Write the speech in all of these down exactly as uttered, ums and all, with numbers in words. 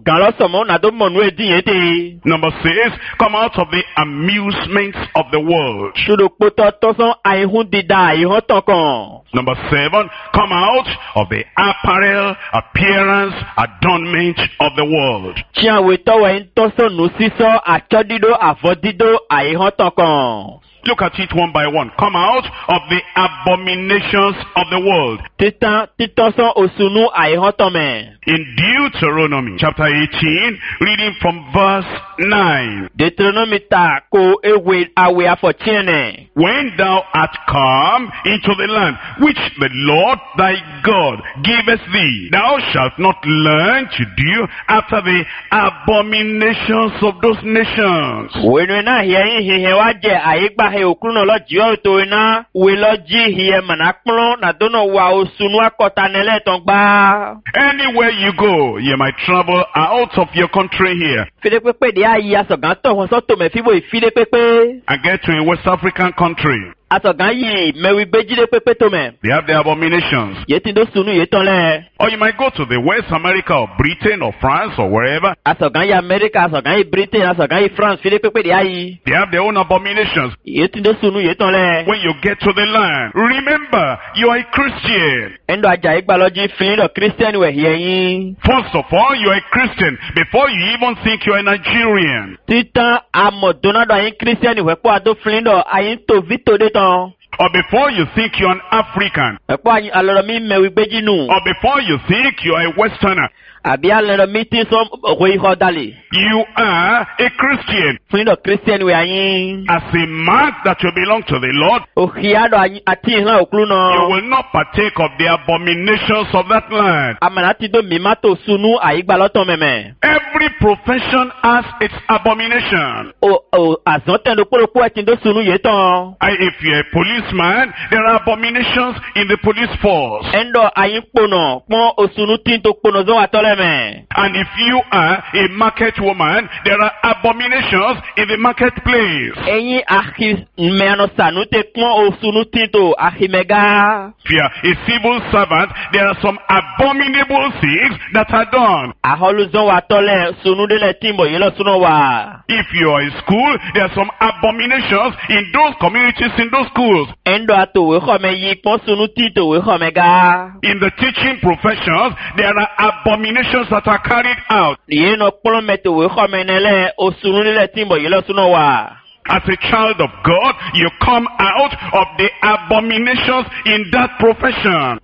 Number six, come out of the amusements of the world. Number seven, come out of the apparel, appearance, adornment of the world. Look at it one by one. Come out of the abominations of the world. In Deuteronomy chapter eighteen, reading from verse nine. When thou art come into the land which the Lord thy God giveth thee, thou shalt not learn to do after the abominations of those nations. Anywhere you go, you might travel out of your country here and get to a West African country. They have the abominations. Or you might go to the West America or Britain or France or wherever. They have their own abominations. When you get to the land, remember, you are a Christian. First of all, you are a Christian before you even think you are a Nigerian. Or before you think you're an African. Or before you think you are a Westerner. You are a Christian. As a mark that you belong to the Lord, you will not partake of the abominations of that land. Every profession has its abomination. If you're a policeman, there are abominations in the police force. And if you are a market woman, there are abominations in the marketplace. If you are a civil servant, there are some abominable things that are done. If you are in school, there are some abominations in those communities, in those schools. In the teaching professions, there are abominations that are carried out. As a child of God, you come out of the abominations in that profession.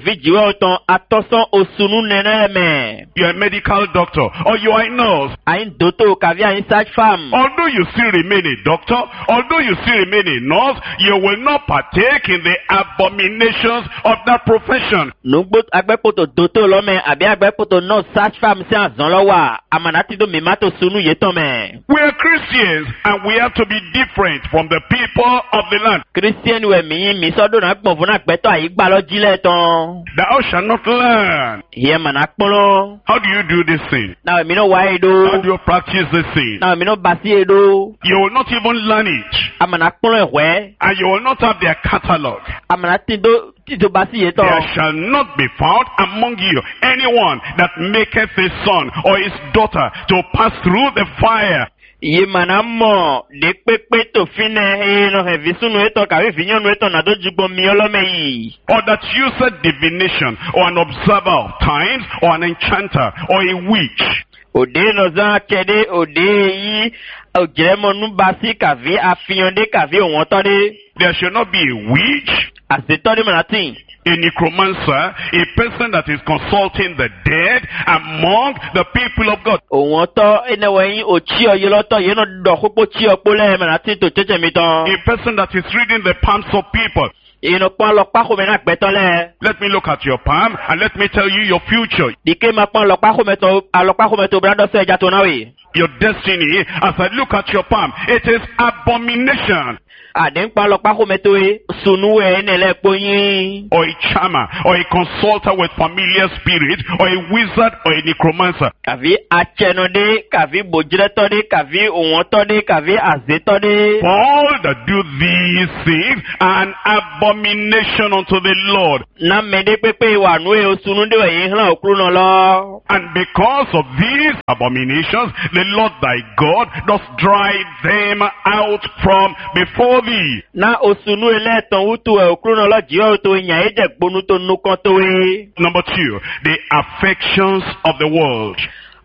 You are a medical doctor or you are a nurse. Although you still remain a doctor, although you still remain a nurse, you will not partake in the abominations of that profession. We are Christians and we have to be different from the people of the land. Thou shalt not learn. How do you do this thing? How do you practice this thing? You will not even learn it. And you will not have their catalog. There shall not be found among you anyone that maketh his son or his daughter to pass through the fire. Or that useth divination, or an observer of times, or an enchanter, or a witch. There shall not be a witch, a necromancer, a person that is consulting the dead among the people of God. A person that is reading the palms of people. Let me look at your palm and let me tell you your future. your destiny, as I look at your palm, it is abomination. Adeng palokpa kometoe sunuwe nele ponyi. Or a charmer, or a consulter with familiar spirit, or a wizard, or a necromancer. Kavi achenode, kavi bojretode, kavi uwotode, kavi azetode. All that do these things are an abomination unto the Lord. Na mede pepe wa nwe osununde wa yihla okruno lo. And because of these abominations, the Lord thy God does drive them out from before thee. Na osunu ele ton utu e okruno lo jiwa to nya eje gbonu to nukan to we. Number two, the affections of the world.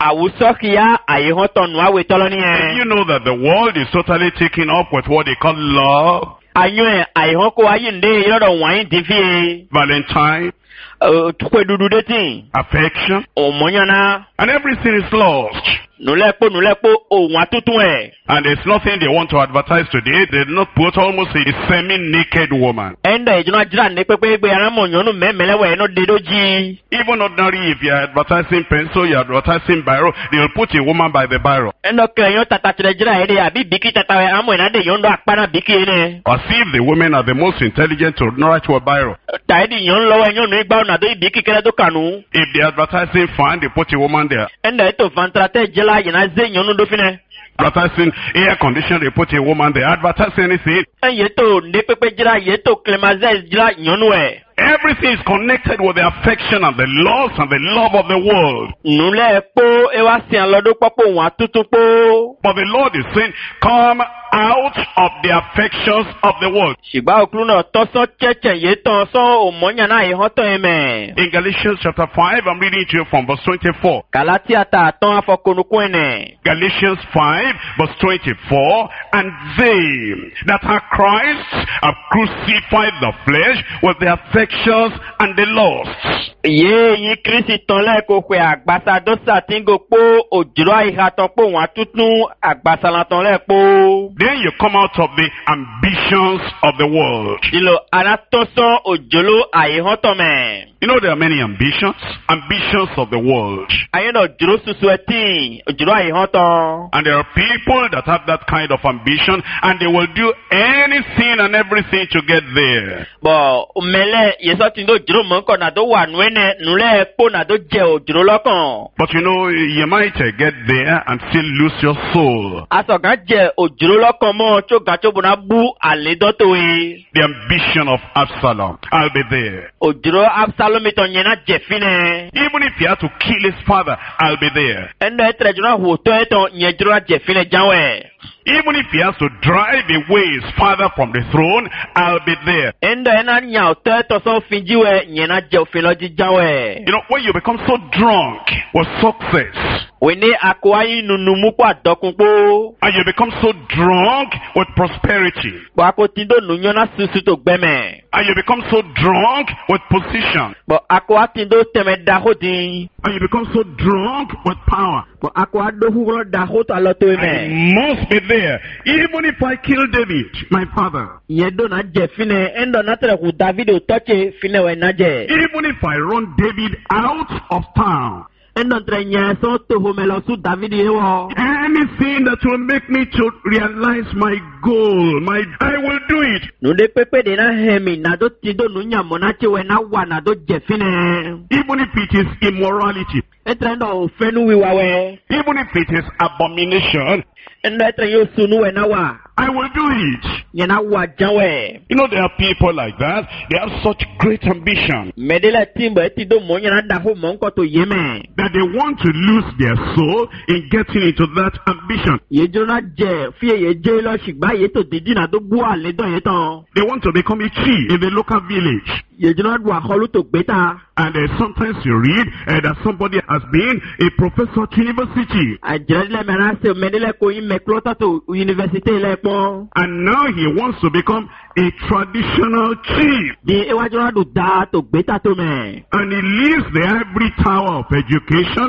Awusokia ayihonton wa we tolo ni e. You know that the world is totally taken up with what they call love. Anywe ayihonko ayinde yodo wayin divi. Valentine. Uh, tukwedudu dating. Affection. Omonyana. And everything is lost. Nulepo nulepo o watutun e. And there's nothing they want to advertise today. They did not put almost a semi-naked woman. Enda ejuna jira ne pepe egbe aramo nyonu memelewe no dedoji. Even ordinary, if you're advertising pencil, you're advertising biro, they'll put a woman by the biro. Enda kenyo tata chile jira ede abi biki tatawe amo enade yondo akpana biki ene. As if the women are the most intelligent to write to a biro. Taidi yon lowe nyonu igba na do biki kele do kanu. If they're advertising fan, they put a woman there. Enda eto vantrate jela yena ze nyonu do fine. Advertising air conditioner, they put a woman there. Advertising anything. En yeto ne pepe jira yeto klemaze jira nyonu e. Everything is connected with the affection and the loss and the love of the world. Nule po ewa si alodo popo wa tutu po. But the Lord is saying, come out of the affections of the world. Shigba okluno toso cheche yeto so omonyana ihoto eme. In Galatians chapter five, I'm reading to you from verse twenty-four. Galatia ta ton afokonukwene. Galatians five, verse twenty-four. And they that are Christ have crucified the flesh with the affections and the lusts. Ye yi Kristi ton le ko kwe agbasa dosa tingo po ojiro ihaton po wa tutun agbasa la ton le po. Then you come out of the ambitions of the world. Dilo anatoso ojolo aihoton me. You know there are many ambitions, ambitions of the world. Ayeno jiro susueti ojiro aihoton. And there are people that have that kind of ambition and they will do anything and everything to get there. Bo umele yeso tindo jiro monko na do wa nwene nule po na do je ojiro lokon. But you know, you might uh, get there and still lose your soul. Aso ga je ojiro lokon mo cho ga cho bona bu ale do to e. The ambition of Absalom. I'll be there. Ojiro Absalom to nyena je fine. Even if he had to kill his father, I'll be there. Endo etre jona ho to eto nyejiro je fine janwe. Even if he has to drive away his father from the throne, I'll be there. Endo ena nya to eto so finjiwe nyena je filoji janwe. You know, when you become so drunk with success, wene akwayi nunumu kwa dokunpo, and you become so drunk with prosperity, bo akotindo nunyona susu to gbeme, and you become so drunk with position, bo akwatindo teme dahodi, and you become so drunk with power, bo akwado hulo dahoto aloto I eme. must be there, even if I kill David, my father. Yedo na je fine endo na tere ku David otoche fine we na je. Even if I run David out of town. Endo tre nye so to homelo su David yewo. Anything that will make me to realize my goal, my I will do it. Nude pepe de na hemi na do tindo nunya monache we na wa na do je fine. Even if it is immorality. Etrendo ofenu wiwawe. Even if it is abomination. Endo etre yo sunu we na wa. I will do it. Yena wa janwe. You know there are people like that. They have such great ambition. Medela timbo etido mo nyana daho monko to yeme. That they want to lose their soul in getting into that ambition. Yejona je fie yeje lo shigba yeto didi na do bu ale don yeton. They want to become a chief in the local village. Yejona do aholu to beta. And uh, sometimes you read uh, that somebody has been a professor to university. Ajele menase medela ko ime klota to university le po. And now he wants to become a traditional chief. Di ewajona do da to beta to me. And he leaves the ivory tower of education.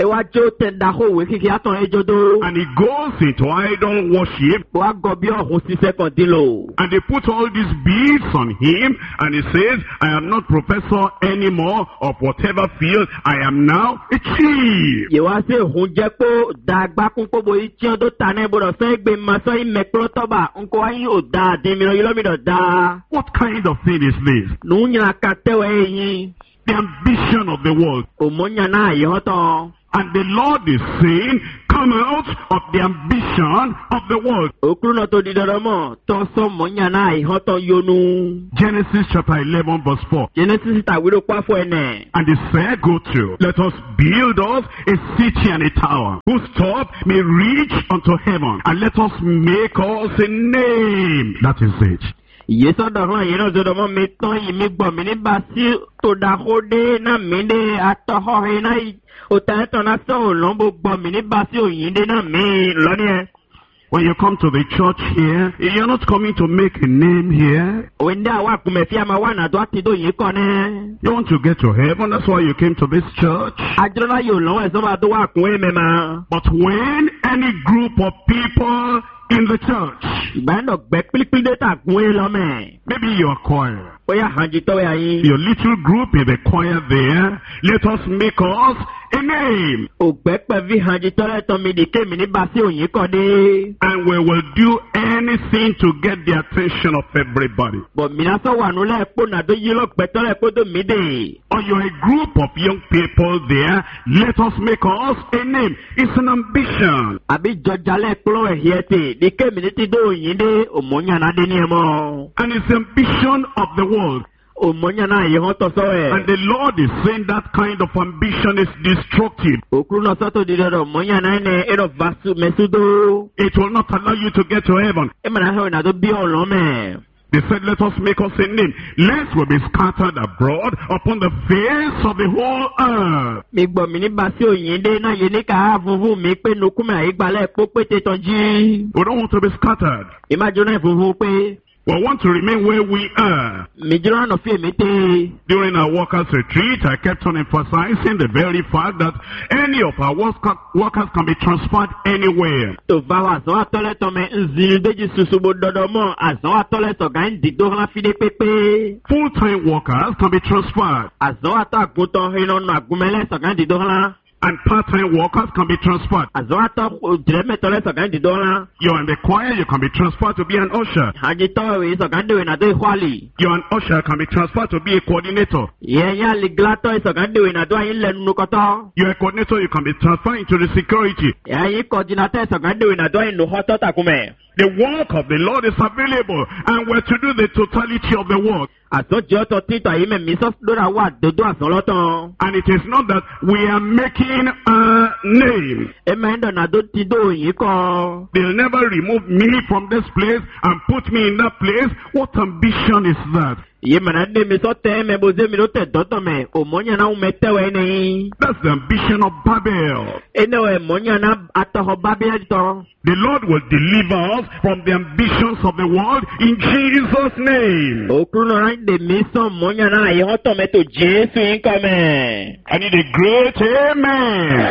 ẹ wá jó tẹ̀ dàkó òwe kíkì àtọ̀ ẹjọ́ dó. And he goes into idol worship. wá gọ bí ọ̀hún ṣiṣẹ́ kan dín lò. And they put all these beads on him. And he says, I am not professor anymore of whatever field. I am now a chief. yèwá sí òun jẹ́ pé dàgbà kún kóbo yìí tí ọdún tà náà gbọdọ̀ sọ ẹgbẹ́ masọ́ ìmẹ̀kúrọ́ tọ́ba ńkọ́ wáyé ò dáa dín mìíràn yìí lọ́mìnà dáa. What kind of thing is this? nù ń yàn ká tẹ́wọ̀ ẹ̀yìn. The ambition of the world. òmùnyàn náà yìí họ́tọ̀. And the Lord is saying, come out of the ambition of the world. òkúrú náà tó di dandan mọ́ tó sọ mọ̀nyàn náà yìí họ́tọ̀ yónú. Genesis chapter eleven verse four. Genesis tàwé ló pa fún ẹ nẹ̀. And they said, go to, let us build us a city and a tower, whose top may reach unto heaven, and let us make us a name. That is it. Yéésù dọ̀rọ̀ yìí náà zọdọ̀ mọ́ mi tán yìí mi gbọ̀ mí nígbà tí tó dàkó dé náà mi dé àtọ̀họ́ yìí náà òtá ẹ̀tọ́ náà sọ̀rọ̀ lọ́nbó gbọ̀ mí nígbà tí òyìn dé náà mi lọ́ní ẹ̀. When you come to the church here, you're not coming to make a name here. òun dé àwọn àkùnmẹ̀ fi àmà wà nàdó àtidó yìí kọ́ ní. You want to get to heaven, that's why you came to this church. àjọyọ̀ náà yóò lọ́wọ́ ẹ̀sọ́ máa tó wà kún ẹ̀mẹ̀ máa. But when any group of people in the church, ìgbà náà gbẹ pílípílí dé tà gún ẹ lọ́mẹ̀. maybe your choir, ó yà hàn jí tọ́wọ́ yà yín. your little group in the choir there, let us make us a name. ògbẹ́ pẹ̀lú hàn jí tọ́lẹ̀ tán mi dì kémi nígbà tí òyìn kọ́ dé. And we will do anything to get the attention of everybody. bọ̀ mìíràn sọ wà nulẹ̀ kó nàdó yí lọ́gbẹ́ tọ́lẹ̀ kó tó mi dè. Or you're a group of young people there, let us make us a name. It's an ambition. àbí jọjalẹ̀ kúlọ̀ ẹ̀hìẹ́ tè ní kémi ní ti dó òyìn dé òmùnyànà dé ní ẹ̀ mọ́. And it's the ambition of the world. òmùnyànà yìí hàn tọ́sọ́ ẹ̀. And the Lord is saying that kind of ambition is destructive. òkúrú náà sọ́tò di dandan òmùnyànà ẹ̀ ní ẹ̀rọ vasu mẹ́sùdó. It will not allow you to get to heaven. ẹ̀ mọ̀nà hẹ́wọ̀n náà tó bí ọ̀lọ́ mẹ́. They said, let us make us a name, lest we be scattered abroad upon the face of the whole earth. mi gbọ́ mi nígbà tí òyìn dé náà yé ní ká funfun mi pé nukúmẹ̀ àyígbálẹ̀ kó pété tán jí. We don't want to be scattered. ìmájú náà funfun pé. We want to remain where we are. mi jùlọ náà fi èmi tẹ́. During our workers' retreat, I kept on emphasizing the very fact that any of our worker, workers can be transferred anywhere. tó bá wa àzọ́ àtọ́lẹ̀ tọ́ mẹ́ nzìrì déjì ṣoṣobo dọ́dọ̀ mọ́ àzọ́ àtọ́lẹ̀ tọ̀gá ń dìgbò hàn fídé pépé. Full-time workers can be transferred. àzọ́ àtọ́ àgùntàn ìnáwó àgùnmẹ́lẹ̀ tọ̀gá ń dìgbò hàn. And part-time workers can be transferred. àzọ́ àtọ́ òjìrẹ́mẹ́tọ́lẹ̀ tọ̀gá ń dìgbò hàn. You're in the choir, you can be transferred to be an usher. àjẹtọ́ ìwé tọ̀gá ń dèwé nàdó ìkwálì. You're an usher, can be transferred to be a coordinator. yẹn yá lìgílátọ̀ ìtọ̀gá ń dèwé nàdó àyín lẹ́nu kọ́tọ́. You're a coordinator, you can be transferred into the security. yẹn yín kọ́dínátọ̀ ìtọ̀gá ń dèwé nàdó àyín nù họ́tọ́ tàkùmẹ̀. The work of the Lord is available, and we're to do the totality of the work. àtọ́jọ́ tọ́ títọ̀ yìí mẹ́mí sọ́dọ̀ wà dodo àsọ̀lọ́tàn. And it is not that we are making a name. ẹ máa ń dọ̀nà tó ti dó òyìn kọ́. They'll never remove me from this place and put me in that place. What ambition is that? yìí mọ̀nà dé mi sọ́tẹ́ mẹ́ bó dé mi ló tẹ̀ dọ́tọ̀ mẹ́ òmọ́nyàná ń mẹ́ tẹ́wọ̀ ẹni. That's the ambition of Babel. ẹni ọ̀ ẹ̀mọ́nyàná atọ́họ bábíyá tọ́. The Lord will deliver us from the ambitions of the world in Jesus' name. òkúrú náà ń dè mí sàn mọ́nyàná yìí hàn tọ̀ mẹ́ tó jésù yín kọ́ mẹ́. I need a great amen.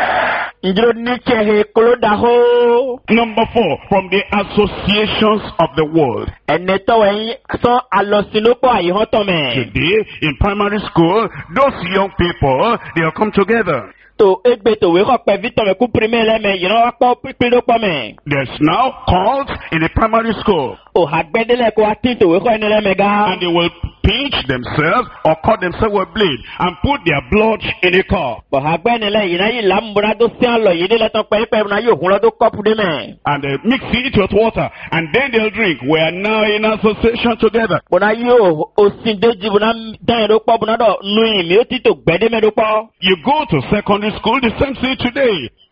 njẹ́ ní kẹ́hẹ́ kólódàhó. Number four, from the associations of the world. ẹ̀nẹ́ tọ́wọ̀ yín sọ alọ́sínúpọ̀ àyè hàn tọ̀ mẹ́. Today, in primary school, those young people, they'll come together. tó egbe tòwé kọ pẹ victor mẹkú primaire lẹmẹ yìí náà wá pọ pípín ló pọ mẹ. There's now calls in the primary school. ò àgbẹ̀dẹ́lẹ̀ kó wá tí tòwé kọ ẹni lẹ́mẹ̀ gá. And they will pinch themselves or cut themselves with blade and put their blood in a cup. bọ̀ àgbẹ̀nilẹ̀ yìí náà yìí lámbúra tó sí àlọ́ yìí délẹ̀ tán pẹ́ẹ́pẹ́ náà yóò hún lọ́dún kọ́pù dé mẹ́. And they mix it with water and then they'll drink. We are now in association together. bọ̀dá yóò osin déjì bọ̀dá dáhìn ló pọ̀ bọ̀dá dọ̀ nu ìmí ó ti tò gbẹ́dẹ́mẹ́ ló pọ̀. You go to secondary school, the same thing today.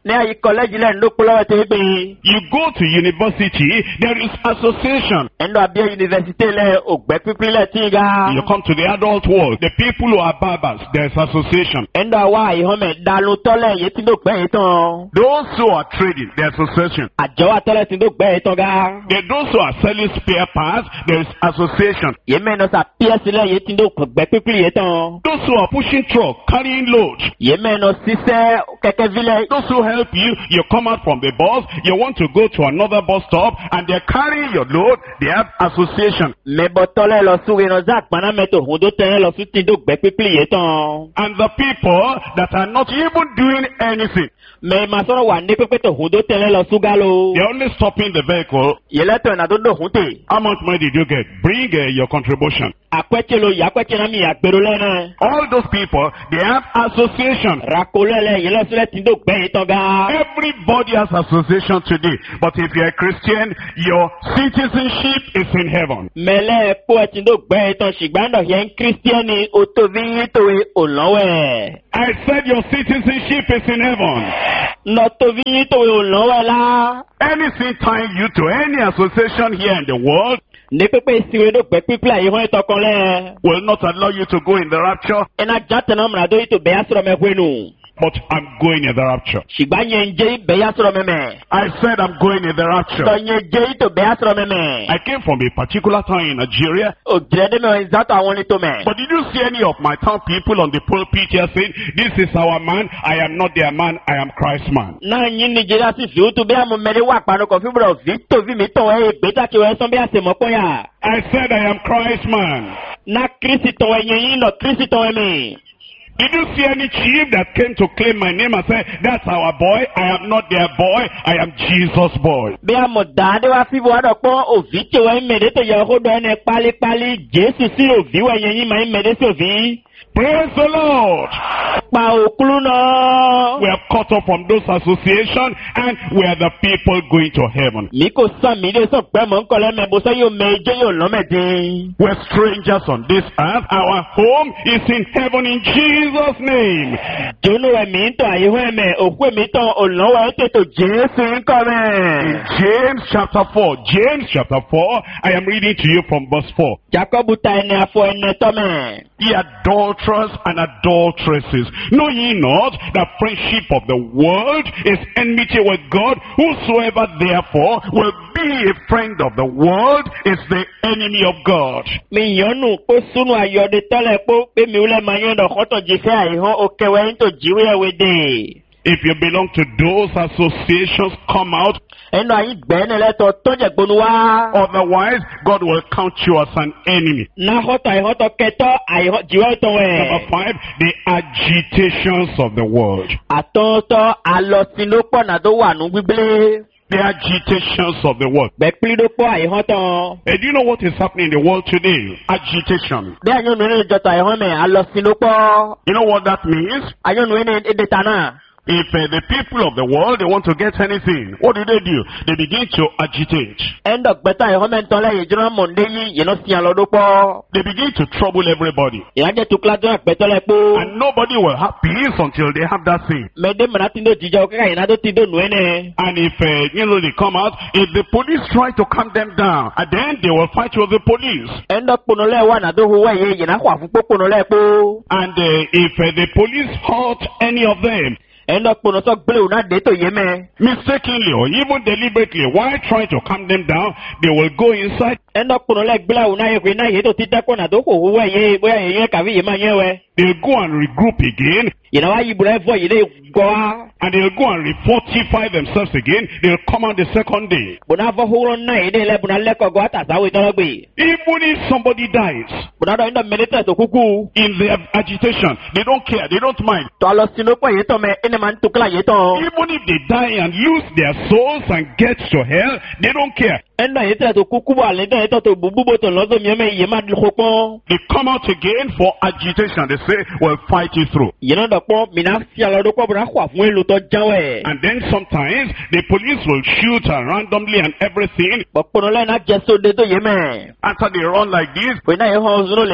Ní àyè kọ́lẹ́jì lẹ́nu ló kúlọ́ ẹ̀ tó gbé. You go to university, there is association. Ẹnu àbí yunifásitì lẹ ògbẹ́ pípín lẹ̀ tí ga. You come to the adult world, the people who are barbers, there is association. Ẹnu àwa àyèhọ́mẹ̀ dàlú tọ́lẹ̀ yìí tí ló gbẹ́ yìí tán. Those who are trading, there is association. Àjọ àtọ́lẹ̀ tí ló gbẹ́ yìí tán ga. There those who are selling spare parts, there is association. Yìí mẹ́nu sà píẹ́sì lẹ̀ yìí tí ló gbẹ́ pípín yìí tán. Those who are pushing truck, carrying load. Yìí mẹ́nu sísẹ́ kẹ̀kẹ́ vilẹ̀. Those who help you, you come out from the bus, you want to go to another bus stop, and they're carrying your load, they have association. Mẹ́bọ̀ tọ́lẹ̀ lọ sórí iná zá àpáná mẹ́tò òhun tó tẹ́lẹ̀ lọ sí tí ló gbẹ́ pípín yìí tán. And the people that are not even doing anything, Mẹ màá sọ̀rọ̀ wà ní pípẹ́ tó òhun tó tẹ́lẹ̀ lọ súgá ló. they're only stopping the vehicle. Yẹlẹ́tọ̀ ìnà tó dòhun tè. How much money did you get? Bring uh, your contribution. Àpẹ́tì lo yà àpẹ́tì náà mi àgbèrò lẹ́nà. All those people, they have association. Rakolẹ́lẹ̀ yẹlẹ́sílẹ̀ tí ló gbẹ́ yìí tán ga. Everybody has association today. But if you're a Christian, your citizenship is in heaven. Mẹ́lẹ̀ ẹ̀pọ̀ ẹ̀ tí ló gbẹ́ yìí tán ṣùgbọ́n náà yẹn kírísítíẹ́nì òtòbí yìí tòwe òlọ́wẹ̀. I said your citizenship is in heaven. Nọ̀tòbí yìí tòwe òlọ́wẹ̀ la. Anything tying you to any association here in the world Ní pípẹ́ ìsirò ló gbẹ́ pípẹ́ àyè hàn ìtọ́kàn lẹ̀. will not allow you to go in the rapture. Ẹ̀nà jáde náà mìíràn tó yìí tó bẹ̀yà sọ̀rọ̀ mẹ́fọ́ inú. But I'm going in the rapture. Ṣùgbọ́n yẹn jẹ́ bẹ̀yà sọ̀rọ̀ mẹ́mẹ́. I said I'm going in the rapture. Tọ́ yẹn jẹ́ yìí tó bẹ̀yà sọ̀rọ̀ mẹ́mẹ́. I came from a particular town in Nigeria. Òjìlẹ̀ dẹ́mẹ̀ ìzátọ̀ àwọn onítọ̀ mẹ́. But did you see any of my town people on the pulpit here saying, this is our man, I am not their man, I am Christ's man? Náà yín Nìjíríà sì fi òtún bí àmọ́ mẹ́rin wà pàánù kan fíbùrọ̀ fi tòfí mi tọ̀ ẹ́ ìgbésàkí wẹ́ sọ́n bí àṣemọ́ pọ́yà. I said I am Christ's man. Na Kristi tọ̀ ẹ̀yìn yín lọ Kristi tọ̀ ẹ̀mí. Did you see any chief that came to claim my name and say, that's our boy, I am not their boy, I am Jesus' boy? Bí àmọ̀ dáadé wá fíbù wá dọ̀pọ̀ òfì tí wọ́n ń mèdè tó yẹ kó dọ̀ ẹni pálípálí Jésù sí òfì wọ̀ ẹ̀yìn yín máa ń mèdè sí òfì. Praise the Lord. Pa òkúlù náà. We are cut off from those associations and we are the people going to heaven. Mi kò sàn mí lé sọ pé mò ń kọ́ lẹ́mẹ̀ bó sọ yóò méje yóò lọ́mẹ̀dín. We're strangers on this earth. Our home is in heaven in Jesus' name. Jónú ẹ̀mí ń tọ́ àyẹ̀wò ẹ̀mẹ̀ òkú ẹ̀mí tán òlọ́wọ́ ẹ̀ tètò Jésù ń kọ́ In mẹ́. James chapter four, James chapter four, I am reading to you from verse four. Jacob ta ẹni afọ ẹni tọ́ mẹ́. Ye adulterers and adulteresses, know ye not that friendship of the world is enmity with God? Whosoever therefore will be a friend of the world is the enemy of God. Mi yọnu kó sunu ayọ̀dẹ tọ́lẹ̀ kó pé mi wúlẹ̀ máa yọ̀dọ̀ kọ́tọ̀ jíṣẹ́ àìhàn òkèwẹ́ ń tò jíwé ẹ̀wẹ̀ dé. If you belong to those associations, come out. Ẹnu àyí gbẹ́ni lẹ́tọ̀ tọ́jẹ̀ gbónú wá. Otherwise, God will count you as an enemy. Náà kọ́tọ̀ àìhọ́tọ̀ kẹtọ́ àìhọ́ jíwé tọ̀ Number wẹ̀. five, the agitations of the world. Àtọ́tọ́ alọ́sínlópọ̀ náà tó wà nù gbígbé. The agitations of the world. Gbẹ̀pílópọ̀ àìhọ́tọ̀. And do you know what is happening in the world today? Agitation. Bí àyọ̀nù ní ìjọta àìhọ́ mẹ́ alọ́sínlópọ̀. You know what that means? Àyọ̀nù ní èdè tànà. If uh, the people of the world, they want to get anything, what do they do? They begin to agitate. Ẹ̀ńdọ̀ gbẹ́tà àìhọ́ mẹ́ tán lẹ́yìn ìjọba mọ̀ndé yìí yìí lọ sí àlọ́dọ́pọ̀. They begin to trouble everybody. Ìyájẹ́ tó kílájọ́ àpẹtọ́ lẹ́pọ̀. And nobody will have peace until they have that thing. Mẹ́dé mọ̀nà tí ń dò jíjọ kíkà yìí náà tó ti dò nù ẹ́nẹ̀. And if, uh, you know, they come out, if the police try to calm them down, and then they will fight with the police. Ẹ̀ńdọ̀ kponolẹ́ wà náà tó hu wáyé yìí náà kó àfúnpó kponolẹ́ pọ̀. And uh, if uh, the police hurt any of them, Ẹ̀ńdọ̀ kponosọ́ gbéléwò náà dé tó yé mẹ́. mistakenly or even deliberately, while trying to calm them down, they will go inside. Ẹ̀ńdọ̀ kponolẹ́ gbéléwò náà yẹ kó iná yẹ tó ti dẹ́kọ̀ náà tó kò hu wáyé bóyá yẹ yẹn kàwé yẹ máa yẹ wẹ́. They'll go and regroup again, Yìnyín wá yí ibùdó ẹ̀fọ́ yìí lè gbọ́ wá. and they'll go and refortify themselves again. They'll come out the second day. Bùnà fọ́ húrọ̀ náà yìí dé lẹ́ bùnà lẹ́kọ̀ọ́ gbọ́ àtàsáwé tọ́lọ́gbè. Even if somebody dies Bùnà dọ̀ ẹ̀ńdọ̀ mẹ́lẹ́tẹ̀ tó kúkú. in their agitation, they don't care, they don't mind. Tọ́ lọ sínú pọ̀ yìí tán mẹ́ ẹni máa ń tó kílà yìí tán. Even if they die and lose their souls and get to hell, they don't care. Ẹ̀ńdọ̀ yìí tẹ̀ tó kúkú bọ̀ àlẹ́ tẹ̀ tó bùbú bò tó lọ́sọ̀ miẹ́mẹ́ yìí máa dúró pọ́n. They come out again for agitation. They say, we'll fight it through. Yìnyín náà dọ̀ pọ́n mìíràn sí àlọ́dọ́pọ̀ bùnà kó àfún èlò tó jáwẹ̀. And then sometimes the police will shoot and randomly and everything. Pọ̀pọ̀nọlẹ́ náà jẹ́ sóde tó yé mẹ́. After they run like this, Pè náà yẹ hàn ọ̀zọ́ lè.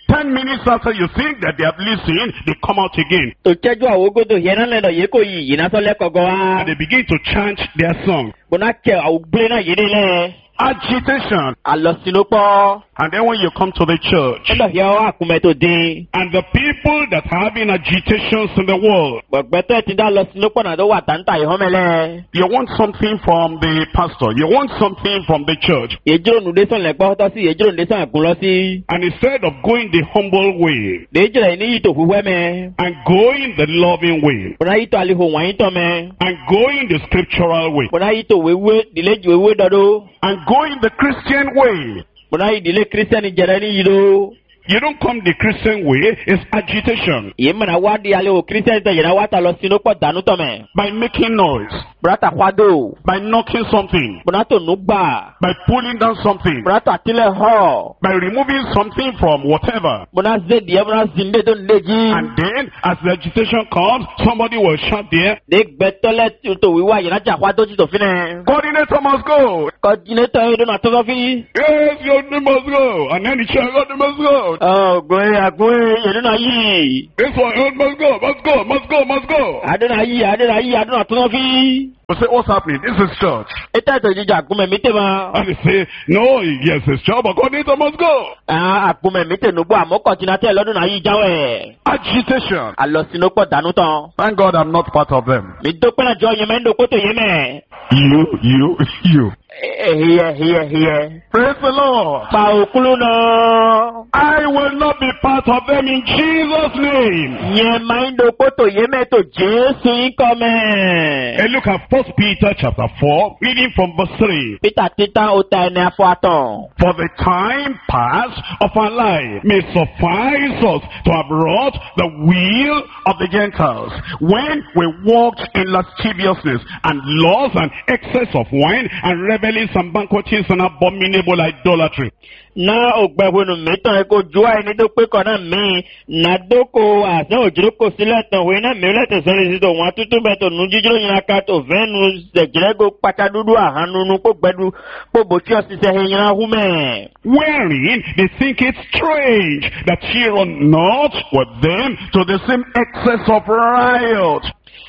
Ten minutes after you think that they have listened, they come out again. tó jẹ́jú àwògódò yẹn náà lẹ́dọ̀ yìí kò yìí yìí náà sọ lẹ́kọ̀ọ́gọ́ wa. And they begin to chant their song. bọ́nà kẹ́ àwògbé náà yìí nílẹ̀. Agitation. àlọ́sínúpọ̀. And then when you come to the church, ẹ̀dọ̀ yẹ ọ́ àkùnmẹ́ tó dín. and the people that are having agitations in the world, gbọ̀gbẹ́tọ̀ ti dá lọ́sínúpọ̀ náà tó wà táǹtà ìhọ́mẹ́lẹ́. you want something from the pastor, you want something from the church. èjìrò nùdésàn lẹ́gbọ́ tọ́ sí èjìrò nùdésàn àgùn lọ sí. And instead of going the humble way èjìrò yìí ní yìí tó fúwẹ́ mẹ́. and going the loving way bọ́nà yìí tó àlehò wọ̀nyí tọ́ mẹ́. and going the scriptural way bọ́nà yìí tó wéwé dìlẹ́jì wéwé dọ́dọ́. and going the Christian way, bọ́nà yìí dìlé kírísítẹ́nì jẹrẹ ní yìí ló. you don't come the Christian way, it's agitation. yìí mọ̀nà wá di àlehò kírísítẹ́nì tẹ̀ yẹn wá ta lọ sínú pọ̀ dànù tọ̀ mẹ́. By making noise, bùrátà kwádò. by knocking something, bọ́nà tó nù gbà. by pulling down something, bùrátà tilẹ̀ họ. by removing something from whatever. bọ́nà zédìé bọ́nà zindé tó ń léjì. And then, as the agitation comes, somebody will shout there, ní gbẹtọ́lẹ̀ tó wíwá yìí lájà kwádò tí tó fi nẹ. coordinator must go. kọ́dínétọ̀ yìí dùn àtọ́fọ́ fi. Yes, your name must go. And then the child, your name must go. ọ̀gbìn àgbìn yẹ̀dúnà yìí. This one, oh, must go, must go, must go, must go. àdúnà yìí àdúnà yìí àdúnà àtọ́fọ́ fi. We say, what's happening? This is church. ètò ètò ìjìjà àgùnmẹ̀ mi tẹ̀ ma. And they say, no, yes, it's church, but coordinator must go. àgùnmẹ̀ mi tẹ̀ nùgbọ́ àmọ́ kọ̀tínátẹ̀ lọ́dún náà yìí jáwẹ̀. Agitation. àlọ́sínúpọ̀ dànù tán. Thank God I'm not part of them. mi dópẹ́ náà jọ yẹn mẹ́ńdó kótó yẹn mẹ́. You, you, you. Here, here, here. Praise the Lord. Pa òkúlù náà. I will not be part of them in Jesus' name. Yẹn máa ń do kótó yẹn mẹ́tò Jésù yín kọ́ mẹ́. And look at First Peter chapter four, reading from verse three. Peter títà ó ta ẹni afọ àtàn. For the time past of our life may suffice us to have wrought the will of the Gentiles, when we walked in lasciviousness and lust and excess of wine and revelings and banquetings and abominable idolatry. Na ògbẹ̀wònù mẹ́tàn ẹ̀kọ́ ju àìní tó pé kan náà mí. Nàdókò àṣẹ òjòrókò sílẹ̀ tàn wé náà mi lẹ́tẹ̀ sọ́lẹ̀ sí tó wọn tútù mẹ́tò nu jíjọ́ yẹn ká tó fẹ́nu ṣẹ̀jẹ̀rẹ́gò pátá dúdú àhánúnú kó gbẹdú kó bòtí ọ̀sísẹ́ ẹ̀yìn ahúmẹ̀. Wherein they think it strange that ye run not with them to the same excess of riot.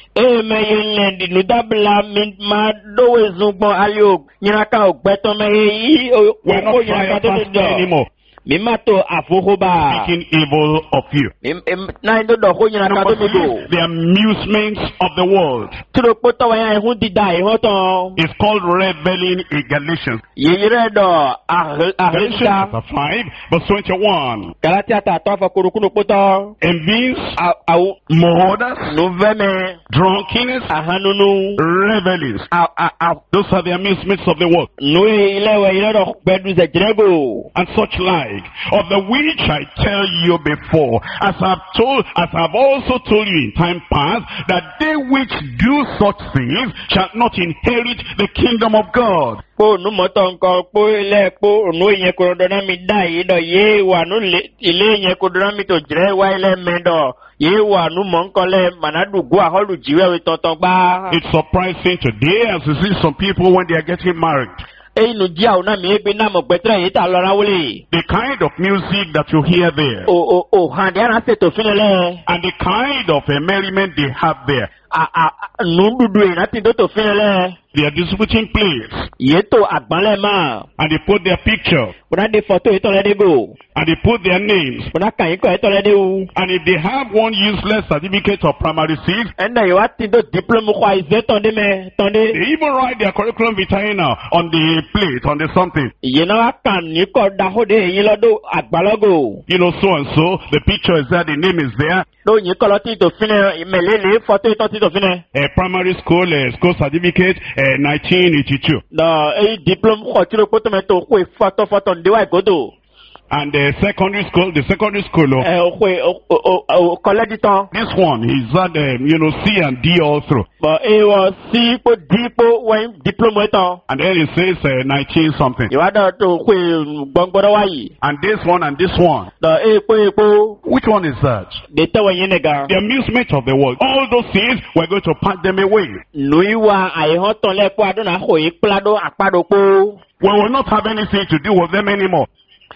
Eme yẹn dìnnú dábìlà mi máa dówó ìzúgbọ́n alẹ́ ò yìnyínká ògbẹ́tọ́ mẹ́yẹ yìí We're not òkú yìnyínká tó ti fast dọ̀. anymore. Mi máa tó àfọwọ́bà. Speaking evil of you. Náà tó dọ̀ kó yìnyínká tó Number ti dò. six, the amusements of the world. Tí ló pé tọ́wọ́ yẹn ẹ̀hún dídá ẹ̀hún tán. It's called reveling in Galatians. Yèyí rẹ̀ dọ̀ Galatians àhẹ́sà. chapter five, verse twenty-one. Kàlátí àtàtọ́ àfọkùrùkùnù pótọ́. Envies, Àwọ̀ murders, nùvẹ́mẹ̀. drunkenness, Àhánúnú. revelings. Those are the amusements of the world. Nù ilẹ̀wẹ̀ yìí lọ́dọ̀ gbẹdú ṣẹ̀jẹ̀rẹ́gò. And such like, of the which I tell you before, as I've told, as I've also told you in time past, that they which do such things shall not inherit the kingdom of God. Kó nu mọ́tò nǹkan kó ilé kó nu ìyẹn kó dọ́nà mi dá yìí dọ̀ yé wà nù ilé ìyẹn kó dọ́nà mi tó jẹ́ wá ilé mẹ́dọ̀ yé wà nù mọ̀ nǹkan lẹ̀ mànàdùgú àhọ́lù jíwẹ́ tọ̀tọ̀ gbá. It's surprising today as you see some people when they are getting married. Èyí nu jí àwọn náà mi égbé náà mọ̀ gbẹ́tẹ́rẹ́ yìí tà lọ́ra wọlé. The kind of music that you hear there. O o o hàn dí àná ṣètò fúnlẹ̀ lẹ̀. And the kind of uh, merriment they have there. À à nù dúdú yìí náà ti dó tó fúnlẹ̀ lẹ̀. They are distributing plates. Yìí tó àgbọ̀nlẹ̀ máa. And they put their picture. Bùnà dé fọ́tò yìí tọ́lẹ̀ dé gò. And they put their names. Bùnà kàn yín kọ́ yìí tọ́lẹ̀ dé wù. And if they have one useless certificate of primary six, Ẹnna yìí wá ti dó diplôme kọ́ àìsè tọ́ndé mẹ́ tọ́ndé. they even write their curriculum vitae now on the plate, on the something. Yìí náà wá kàn ní kọ́ dahóde yìí lọ́dọ̀ àgbàlọ́gò. You know, so and so, the picture is there, the name is there. Lóyìn kọ́ lọ tí tó fínẹ̀ ìmẹ̀lẹ́lẹ́ fọ́tò ìtọ́ tí tó fínẹ̀. A primary school, uh, school certificate, uh, nineteen eighty-two. Nà èyí diplôme kọ́ tí ló kó tó mẹ́ tó kó fọ́tò fọ́tò ǹdíwá ìgòdò. And the secondary school, the secondary school, oh, Ẹ o kó kọ́lẹ́dì tán. this one, he's had, um, you know, C and D all through. Bọ̀ ẹ wọ sí ipò dípò wẹ́n diplôme tán. And then it says uh, nineteen something. Ìwádọ̀ tó kó gbọ̀ngbọ̀dọ̀ wáyé. And this one and this one. Nà ẹ pé epo. Which one is that? Dè tẹ́wọ̀ yín nìkan. The amusement of the world. All those things, we're going to pack them away. Nù ìwà àìhàn tán lẹ́kọ̀ọ́ àdúnà àhòyí píládó àpádòpó. We will not have anything to do with them anymore.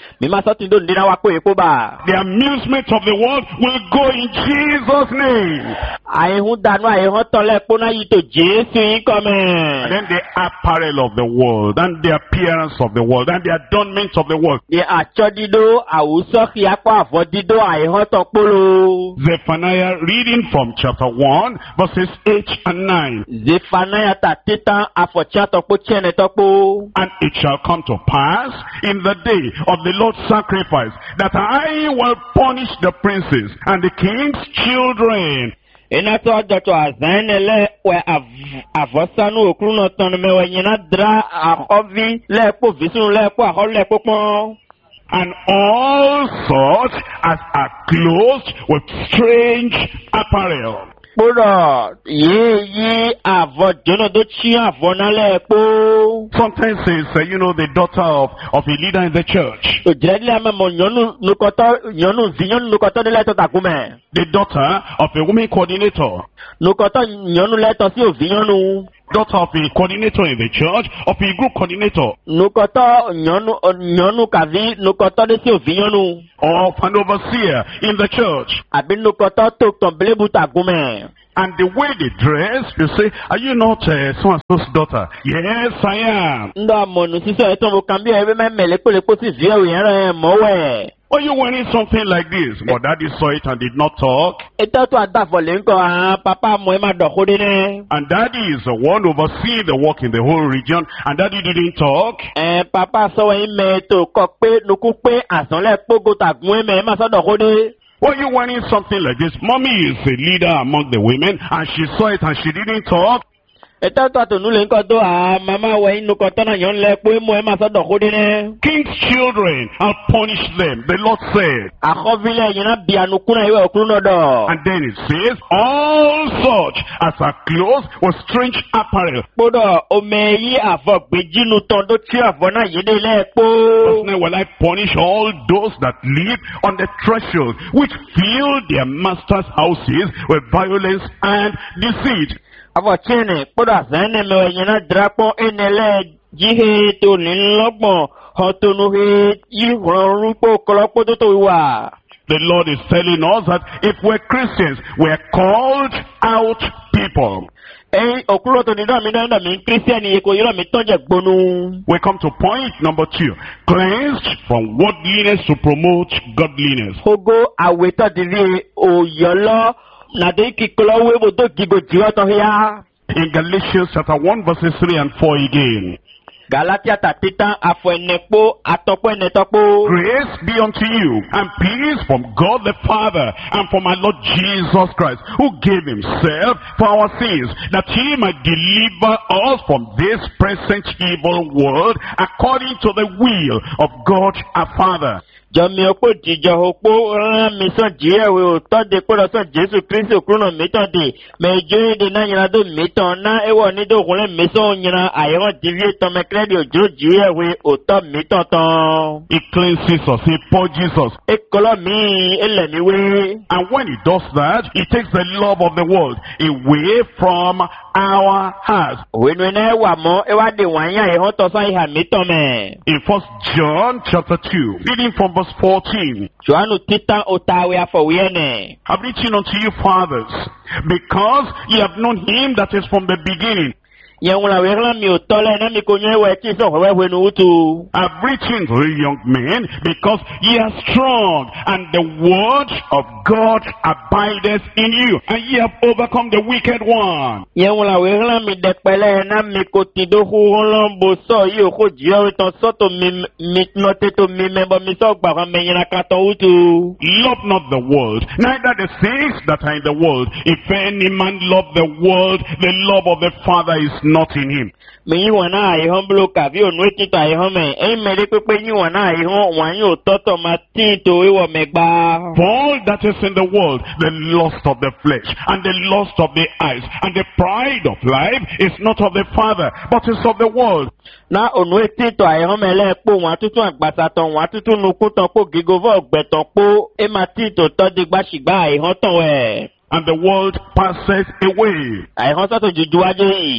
Mi ma sọ ti do ndina wa ko epo ba. The amusement of the world will go in Jesus' name. Àìhún dànù àìhún tọ́lẹ̀ pọ́nà yìí tó Jésù yín kọ́ mẹ́. And then the apparel of the world, and the appearance of the world, and the adornment of the world. Ní àtsọ́ dídó àwùsọ́ kí a kọ́ àfọ́ dídó àìhún tọ́ kpolo. Zephaniah reading from chapter one, verses eight and nine. Zephaniah ta títàn àfọ̀tsá tọ́kpó tiẹ̀nẹ̀ tọ́kpó. And it shall come to pass in the day of the Lord's sacrifice that I will punish the princes and the king's children. Ina tó àjọ̀tọ̀ àzán lẹ́ wẹ̀ àfọ̀sánú òkúrú náà tán mẹ́wàá yẹn náà dra àkọ́bí lẹ́ẹ̀kọ́ fìsúnú lẹ́ẹ̀kọ́ àkọ́lẹ́ẹ̀kọ́ pọ́n. And all such as are clothed with strange apparel. Kpọ́dọ̀ yéé yí àvọ̀ jóná tó tí àvọ̀ náà lẹ́ẹ̀kọ́. Sometimes it's, uh, you know, the daughter of, of a leader in the church. Òjìlẹ́dílé àmọ́ nyɔnu nukɔtɔ nyɔnu vi nyɔnu nukɔtɔ de lẹ́tọ̀ takumɛ. The daughter of a women coordinator. Nukɔtɔ nyɔnu lẹ́tọ̀ sí òvi nyɔnu. Daughter of a coordinator in the church, of a group coordinator. Nukɔtɔ nyɔnu nyɔnu kavi nukɔtɔ de sí òvi nyɔnu. Of an overseer in the church. Àbí nukɔtɔ tó tɔn belebu takumɛ. And the way they dress, you say, are you not uh, so-and-so's daughter? Yes, I am. Ndọ́ àmọ̀nù sísọ ẹ̀tọ́ mo kàn bí ẹ̀rí mẹ́mẹ́ lẹ́kọ̀lẹ́kọ̀ sí ìfìyà òyìn rẹ̀ mọ́wẹ́. Were you wearing something like this? But daddy saw it and did not talk. Ètò tó àdàfọ̀lẹ́ ńkọ àwọn pápá mọ̀ ẹ́ máa dọ̀kú dín. And daddy is the one overseeing the work in the whole region. And daddy didn't talk. Ẹ pápá sọ̀wọ́ yín mẹ́ tó kọ pé nukú pé àsánlẹ̀ kpógo tàgún ẹ̀ mẹ́ ẹ máa sọ dọ̀kú dín. Were you wearing something like this? Mommy is a leader among the women. And she saw it and she didn't talk. Ètò tó àtònú lè ńkọ tó à màmá wẹ̀ yín nukọ̀ tọ́nà yọ̀ ńlẹ̀ pé mọ̀ ẹ́ máa sọ dọ̀kú dín. King's children, I'll punish them, the Lord said. Àkọ́bílẹ̀ yìí náà bí ànukú náà ìwé òkúrú náà dọ̀. And then it says, all such as are clothed with strange apparel. Kpọ́dọ̀ omi yí àfọ̀ gbèjìnnú tán tó tí àfọ̀ náà yé dé lẹ́ẹ̀kpó. Verse nine, will I punish all those that live on the threshold, which fill their masters' houses with violence and deceit. Àfọ̀ tiẹ̀nì kpọ́dọ̀ àzẹ́nì mẹ́wàá yẹn náà drakpọ̀ ẹnẹlẹ́ jíhe tó nílọ́gbọ̀n ọ̀tọ̀nùhé yíwọ̀nrúkpọ̀ kọlọ́kpọ̀ tó tó wà. The Lord is telling us that if we're Christians, we're called out people. Ẹyin òkúrò tó ní dọ́ọ̀mí náà mi kírísítẹ́nì yìí kò yọrọ mi tọ́jà gbónú. We come to point number two. Cleansed from worldliness to promote godliness. Ogo àwètọ́ dìrí òyọ́lọ́ nàdé kíkọlọ́ wébo tó gígo jìwọ́ tó yá. In Galatians chapter one, verses three and four again. Galatia tatitan afọ ẹnẹkpo atọkpo ẹnẹtọkpo. Grace be unto you and peace from God the Father and from our Lord Jesus Christ, who gave himself for our sins, that he might deliver us from this present evil world according to the will of God our Father. Jọmi ọ̀pọ̀ jíjọ ọ̀pọ̀ rán mi sàn jíẹ̀wé òótọ́ de kó lọ sàn Jésù Kristi òkúrùnà mìtàn de mẹjọ èdè náà yẹn tó mìtàn náà ẹwọ nídìí òkúnlẹ̀ mìsàn yẹn àyẹ̀wò dìbí tán mẹkẹ́rẹ́dì òjò jíẹ̀wé òótọ́ mìtàn tán. It cleanses us, it purges us. Ekọlọ mi ẹlẹ́miwé. And when he does that, he takes the love of the world away from our hearts. Òwìnú iná wà mọ́ ẹwádìí wọ̀nyí àyẹ̀wò tọ́sán ìhà mìtàn mẹ́. In First John chapter two, reading from verse fourteen. Johannu titan otawe afọwíẹ́nẹ̀. I've written unto you, fathers, because ye have known him that is from the beginning. Yẹn wọn àwọn ẹ̀rọ mi ò tọ́lẹ̀ náà mi kò yẹn wẹ̀ tí sọ̀rọ̀ wẹ́wẹ́ ní wútu. I've written to you, young men, because ye are strong, and the word of God abideth in you, and ye have overcome the wicked one. Yẹn wọn àwọn ẹ̀rọ mi dẹ̀pẹ̀lẹ̀ náà mi kò tí dó hu ọlọ́mbò sọ yìí òkò jìyà ìtàn sọ́tò mi nọ́tẹ́ tó mi mẹ́bọ̀ mi sọ gbàgbọ́ mi yẹn kàtọ́ wútu. Love not the world, neither the things that are in the world. If any man love the world, the love of the Father is not in him. Mi yín wọn náà àyíhán búlọ̀ kàbí ònú ètìtò àyíhán mẹ́. Ẹyin mẹ́rin pípé yín wọn náà àyíhán wọn yóò tọ́tọ̀ máa tí ì tó ìwọ̀ mẹ́gbà. For all that is in the world, the lust of the flesh, and the lust of the eyes, and the pride of life is not of the Father, but is of the world. Na ònú ètìtò àyíhán mẹ́lẹ́ pò wọn àtútù àgbàsàtọ̀ wọn àtútù nukú tán pò gígóvọ̀ ọ̀gbẹ̀tàn pò ẹ máa tí ì tó tọ́ digbàṣìgbà àyíhán tán wẹ̀. And the world passes away. Àyíhán sọ́tò jújú wájú yìí.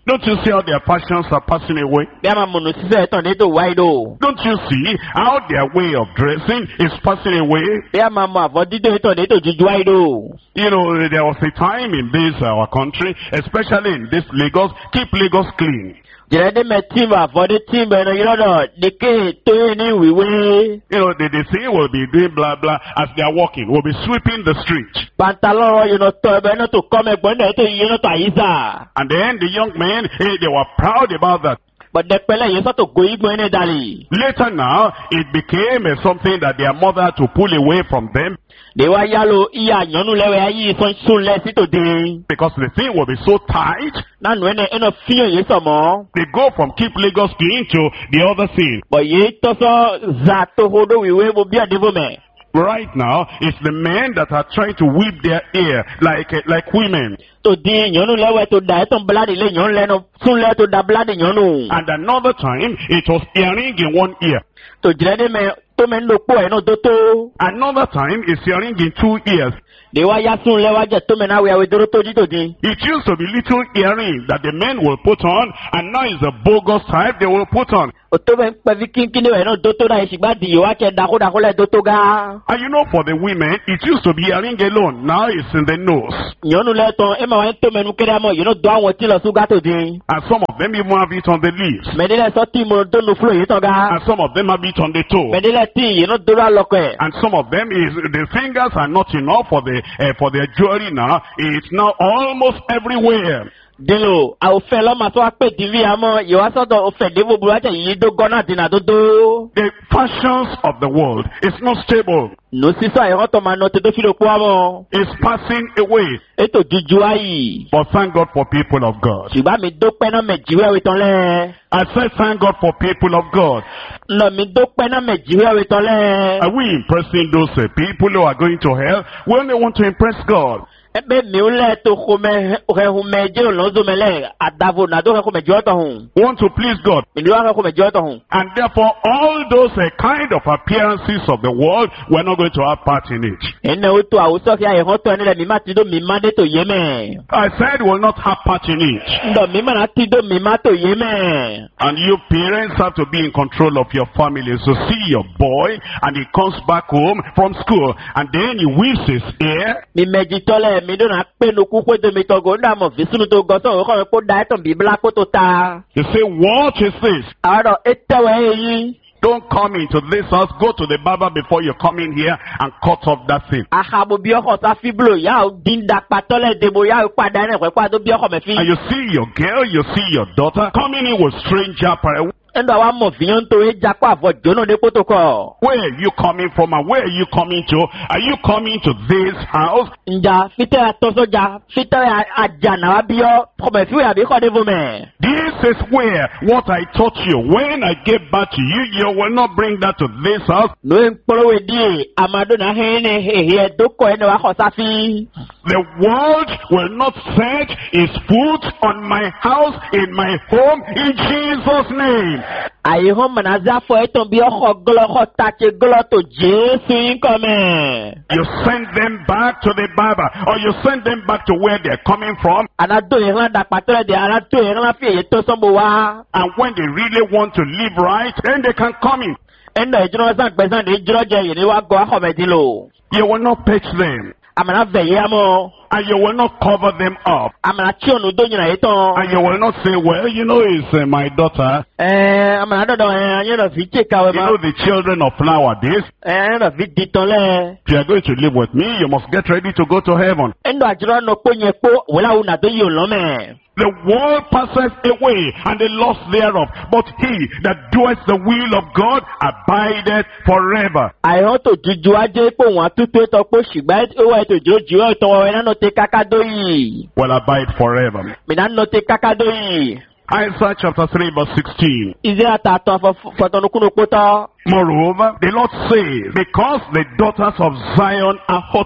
Don't you see how their passions are passing away? bí a máa mọ̀nà sísẹ́ ẹ̀tàn ní ètò wáyé dò. Don't you see how their way of dressing is passing away? bí a máa mọ àfọ̀ dídò ẹ̀tàn ní ètò jíjú wáyé dò. You know, there was a time in this our country, especially in this Lagos, keep Lagos clean. jẹ̀rẹ̀dẹ̀ mẹ́ tíìmù àfọ̀dé tíìmù ẹ̀nà yìí lọ́dọ̀ nìké tó yẹ ní wíwé. You know, they, they say will be doing blah blah as they are walking, will be sweeping the street. pantalọ́rọ̀ yìí nà tọ́ ẹ̀bẹ̀ náà tó kọ́ mẹ́gbọ́n náà ètò yìí náà tó àyíṣà. And then the young men, hey, they were proud about that. bọ̀dẹ̀pẹ̀lẹ̀ yìí sọ́tò goyígbọ́n ẹ̀nà dàlí. Later now, it became uh, something that their mother had to pull away from them dèwà yálò iye àyànnú lẹ́wẹ̀ ayé sún lẹ́ sí tòde. because the thing will be so tight. nánú ẹ̀nà ẹ̀nà fíyàn yìí sọ̀mọ́. They go from keep Lagos clean to the other thing. bọ̀ yìí tọ́sọ́ zà tó hodó wíwé mo bí àdébò mẹ́. Right now, it's the men that are trying to whip their ear like uh, like women. tó di ìyànnú lẹ́wẹ̀ tó da ẹ̀tàn bíládì lé ìyànnú lẹ́nu sún lẹ́ tó da bíládì ìyànnú. And another time, it was earring in one ear. tó jìrẹ́dẹ̀ mẹ́ tó mẹ́ ń lo pọ̀ ẹ̀ náà tó tó. Another time, it's earring in two ears. dèwà yá sún lẹ́wà jẹ́ tó mẹ́ náà wẹ̀ àwẹ̀ dúró tó jí tòde. It used to be little earring that the men will put on, and now it's a bogus type they will put on. òtó bẹ́ ń pẹ́ fi kínkínní ẹ̀ náà tó tó náà ìṣìgbà dìyẹ wá kẹ́ dákúdákú lẹ́ tó tó ga. And you know, for the women, it used to be earring alone. Now it's in the nose. ìyànnú lẹ́tàn ẹ̀ máa wá ń tó mẹ́nu kéré àmọ́ yìí náà dọ́ àwọn tí lọ súgá tòde. And some of them even have it on the leaves. mẹ́dílẹ̀ sọ tí mo tó nu fúlò yìí tán ga. And some of them have it on the toe. mẹ́dílẹ̀ tí yìí náà dúró àlọ́kọ̀ ẹ̀. And some of them is the fingers are not enough for the uh, for their jewelry now. It's now almost everywhere. dilo àwòfẹ́ lọ́mọ tó wá pè tìví àmọ́ ìwà sọ́dọ̀ òfẹ́ débò burúkú yìí dó gọ́nà dínà tó dó. The fashions of the world is not stable. nù sísọ àyẹ̀wò tó máa nọ tó tó fi lè kú àmọ́. It's passing away. ètò jíjú ayì. But thank God for people of God. ṣùgbọ́n mi dópẹ́ náà mẹ̀jìwé ìtàn lẹ́. I said thank God for people of God. lọ mi dópẹ́ náà mẹ̀jìwé ìtàn lẹ́. Are we impressing those uh, people who are going to hell? We only want to impress God. ebe mi ule to khume khume je lonzo mele adavo na do khume joto hun. We want to please God. Mi do khume joto hun. And therefore, all those uh, kind of appearances of the world, we're not going to have part in it. ene o to awuso fi aye hoto ene le mi ma ti do mi ma de to yeme. I said we'll not have part in it. Ndo mi ma na ti do mi ma to yeme. And you parents have to be in control of your family. So see your boy and he comes back home from school and then he weaves his ear. Mi meji tole mi do na pe no ku pe to mi to go nda mo fi sunu to go so ko ko da to bi bla ko to ta. You say, what is this? Aro etewe yi. Don't come into this house. Go to the barber before you come in here and cut off that thing. Akabo bi oko ta fi blo ya o dinda patole debo ya o pada ne pe pa do bi oko me fi. And you see your girl, you see your daughter coming in with stranger apparel. Endo awa mo fiyan to e japa afo jono de protocol. Where are you coming from and where are you coming to? Are you coming to this house? Nja fite atosoja fite ajana wa biyo kome fi ya bi ko de me. This is where what I taught you. When I get back to you, you will not bring that to this house. No empolo we di amado na hene he he do ko ene wa ko safi. The world will not set its foot on my house, in my home, in Jesus' name. Ayi hon manaza fo eton bi oko glo ko tache glo to Jesu yin come. You send them back to the barber, or you send them back to where they're coming from. Anado yen da patole de anato yen fi ye to sombo wa. And when they really want to live right, then they can come in. Endo ejiro san pesan de ejiro je yin wa go akomedilo. You will not pitch them. Amana veye amo. And you will not cover them up. Amana chi onu do nyina yeton. And you will not say, well, you know, it's uh, my daughter. Eh, amana do do eh, you know, fi cheka we You ma. know, the children of nowadays. Eh, no fi diton le. If you are going to live with me, you must get ready to go to heaven. Endo ajiro no po yen po, wala una do yi olon me. The world passeth away, and the loss thereof. But he that doeth the will of God abideth forever. Àìhàn tó juju ajé pò wọ́n tútù tó pò ṣùgbọ́n ó wà ètò ìjọ́jú ọ̀ tó wọ́n náà tẹ kákádó yìí. Will abide forever. Mìíràn náà tẹ kákádó yìí. Isaiah chapter three verse sixteen. Ìzẹ́ àtàtọ̀ fọ̀tọ̀nukúnú pótọ́. Moreover, the Lord says, because the daughters of Zion are haughty.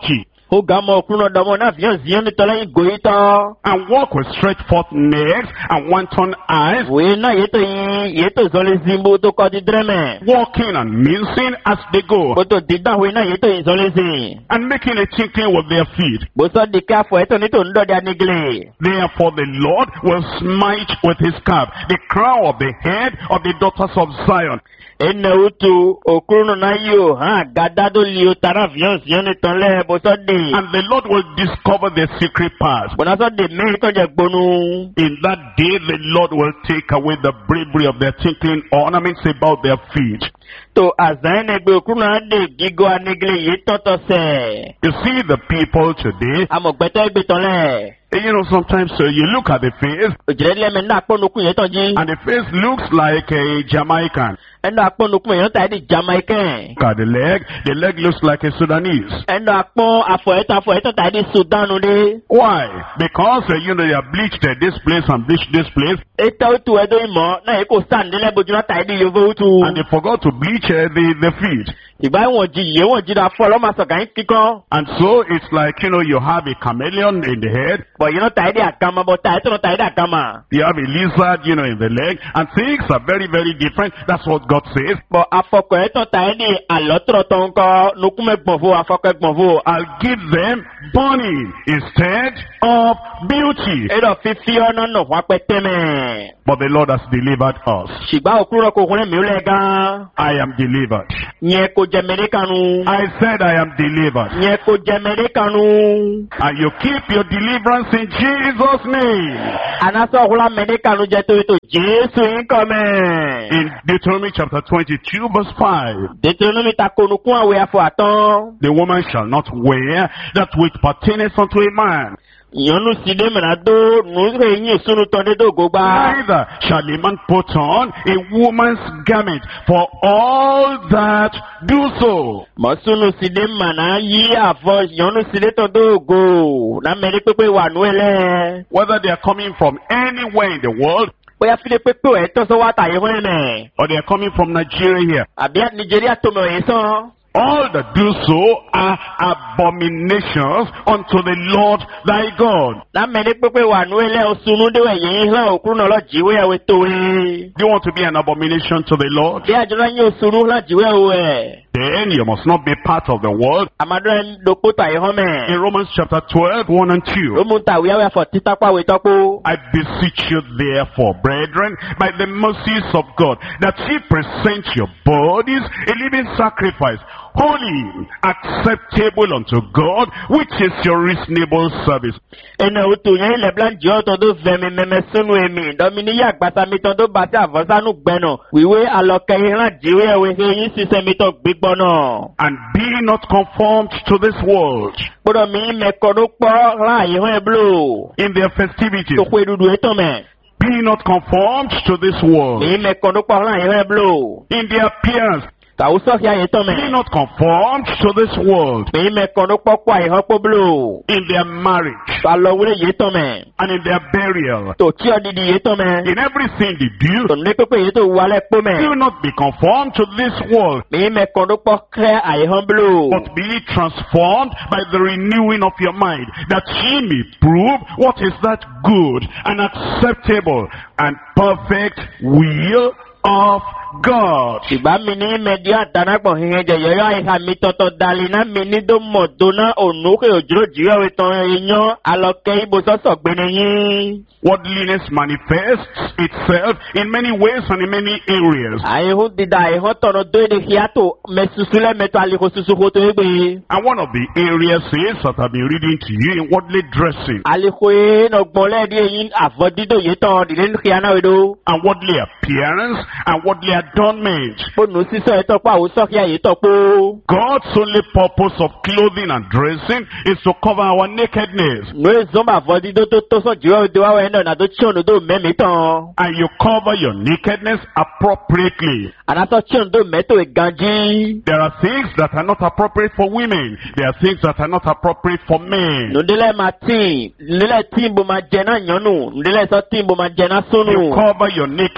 Ogamo okruno domo na vion zion ni tola goito. and walk with stretched forth necks and wanton eyes, We na yeto yi yeto zole zimbo to kodi dreme. walking and mincing as they go, Boto dida we na yeto yi zole zi. and making a tinkling with their feet. Boso dika fo eto ni to ndo dia nigle. Therefore the Lord will smite with his cap the crown of the head of the daughters of Zion, Ene utu okruno na yo ha gadado liyo tara vion zion ni tole boso di. and the Lord will discover their secret parts. Bona so de me to je gbonu. In that day the Lord will take away the bravery of their tinkling ornaments about their feet. To azane gbe okruno de gigo anigle yi toto se. You see the people today, Amogbeto egbe tole. you know, sometimes uh, you look at the face Ojirele me na akpo nukun yeto ji. and the face looks like a Jamaican. Endo akpo nukun yeto ta di Jamaican. Look at the leg, the leg looks like a Sudanese. Endo akpo afo eto afo eto ta di Sudan de. Why? Because, uh, you know, they have bleached uh, this place and bleached this place, Eto utu edo imo na eko stand le bojuna ta di yovo utu. and they forgot to bleach uh, the, the feet. Igba won ji ye won ji da fo lo ma so kan kiko. And so it's like, you know, you have a chameleon in the head, But you know ta di akama but ta eto no ta di akama. you have a lizard, you know, in the leg, and things are very, very different. That's what God says. But afoko eto ta di alotro tonko nukume gbonfo afoko gbonfo. I'll give them burning instead of beauty. Edo fifi ono no wa peteme. But the Lord has delivered us. Shigba okuro ko kunle mi ule gan. I am delivered. Nye ko je medikanu. I said I am delivered. Nye ko je medikanu. And you keep your deliverance in Jesus' name. Anaso hula medikanu je to to Jesu inkome. In Deuteronomy chapter twenty-two verse five, Deuteronomy takonukun awe afo aton. the woman shall not wear that which pertaineth unto a man. Yonu side menado nure yin sunu tonde do gogba. Neither shall a man put on a woman's garment, for all that do so. Masunu side mana yi afo yonu side to do go. Na meri pepe wa nuele. Whether they are coming from anywhere in the world, Oya file pepe o eto so wata ye hwene. or they are coming from Nigeria here, Abia Nigeria to me yeso. all that do so are abominations unto the Lord thy God. Na meri pepe wa nuele osunu de we yin hla okru no lo jiwe awe to we. Do you want to be an abomination to the Lord? Bi ajora yin osunu hla jiwe we. Then you must not be part of the world. Amadon doko ta ye home. In Romans chapter twelve, one and two. Omunta we awe for titakwa we topo. I beseech you therefore, brethren, by the mercies of God, that ye present your bodies a living sacrifice, holy, acceptable unto God, which is your reasonable service. Ene utu yen le blan jo to do vemi meme sunu emi. Domini ya gbata mi ton do bati avosanu gbeno. Wiwe aloke ran jiwe we yin sise mi to gbigbono. And be not conformed to this world Bodo mi me kodo po ran yi hon eblo. in their festivities. To kwe dudu eto me. Be not conformed to this world Mi me kodo po ran yi hon eblo. in their appearance. Ta uso ya eto me. Be not conformed to this world Mi me kodo po kwa yi hon po blo. in their marriage Ta lo wure yi eto me. and in their burial. To ti odidi eto me. In everything they do, To ne pepe eto wale po me. do not be conformed to this world, Mi me kodo po kre ayi hon blo. but be transformed by the renewing of your mind, that ye may prove what is that good and acceptable and perfect will of God. Ìgbà mi ní mẹ́dí àtànágbọ̀n hìhìn jẹ yọ̀yọ́ àìhà mi tọ̀tọ̀ dàlínà mi ní tó mọ̀ dóná ònúkè òjòrò jìyọ̀ ìtàn ìyàn alọ́kẹ́ ibo sọ́sọ̀ gbẹ̀nẹ̀ yín. Worldliness manifests itself in many ways and in many areas. Àìhún dídá àìhún tọ̀nà tó èdè kíátò mẹ́sùsùlẹ̀ mẹ́tọ́ àlekò ṣoṣo tó égbè. And one of the areas is that I've been reading to you in worldly dressing Àlekò yìí nọgbọ̀n lẹ́ẹ̀dí èyí àfọ̀dídò yìí tán dìde ní kíá náà wédó. and worldly appearance and worldly adornment. Fóònù sísọ ẹ̀tọ́ pọ̀ àwọn sọ́kíà yìí tọ̀ pé. God's only purpose of clothing and dressing is to cover our nakedness. Nù èzọ́mbà àfọ̀dídò tó tó sọ̀ jùlọ ìdíwà wẹ̀ náà nàdó tíọ̀nù tó mẹ́mí tán. And you cover your nakedness appropriately. Ànátọ́ tíọ̀nù tó mẹ́tò ìganjí. There are things that are not appropriate for women. There are things that are not appropriate for men. Nùdílẹ̀ máa tíì, nùdílẹ̀ tíì bò máa jẹ náà yànnù, nùdílẹ̀ sọ tíì bò máa jẹ náà You sónù. cover your nakedness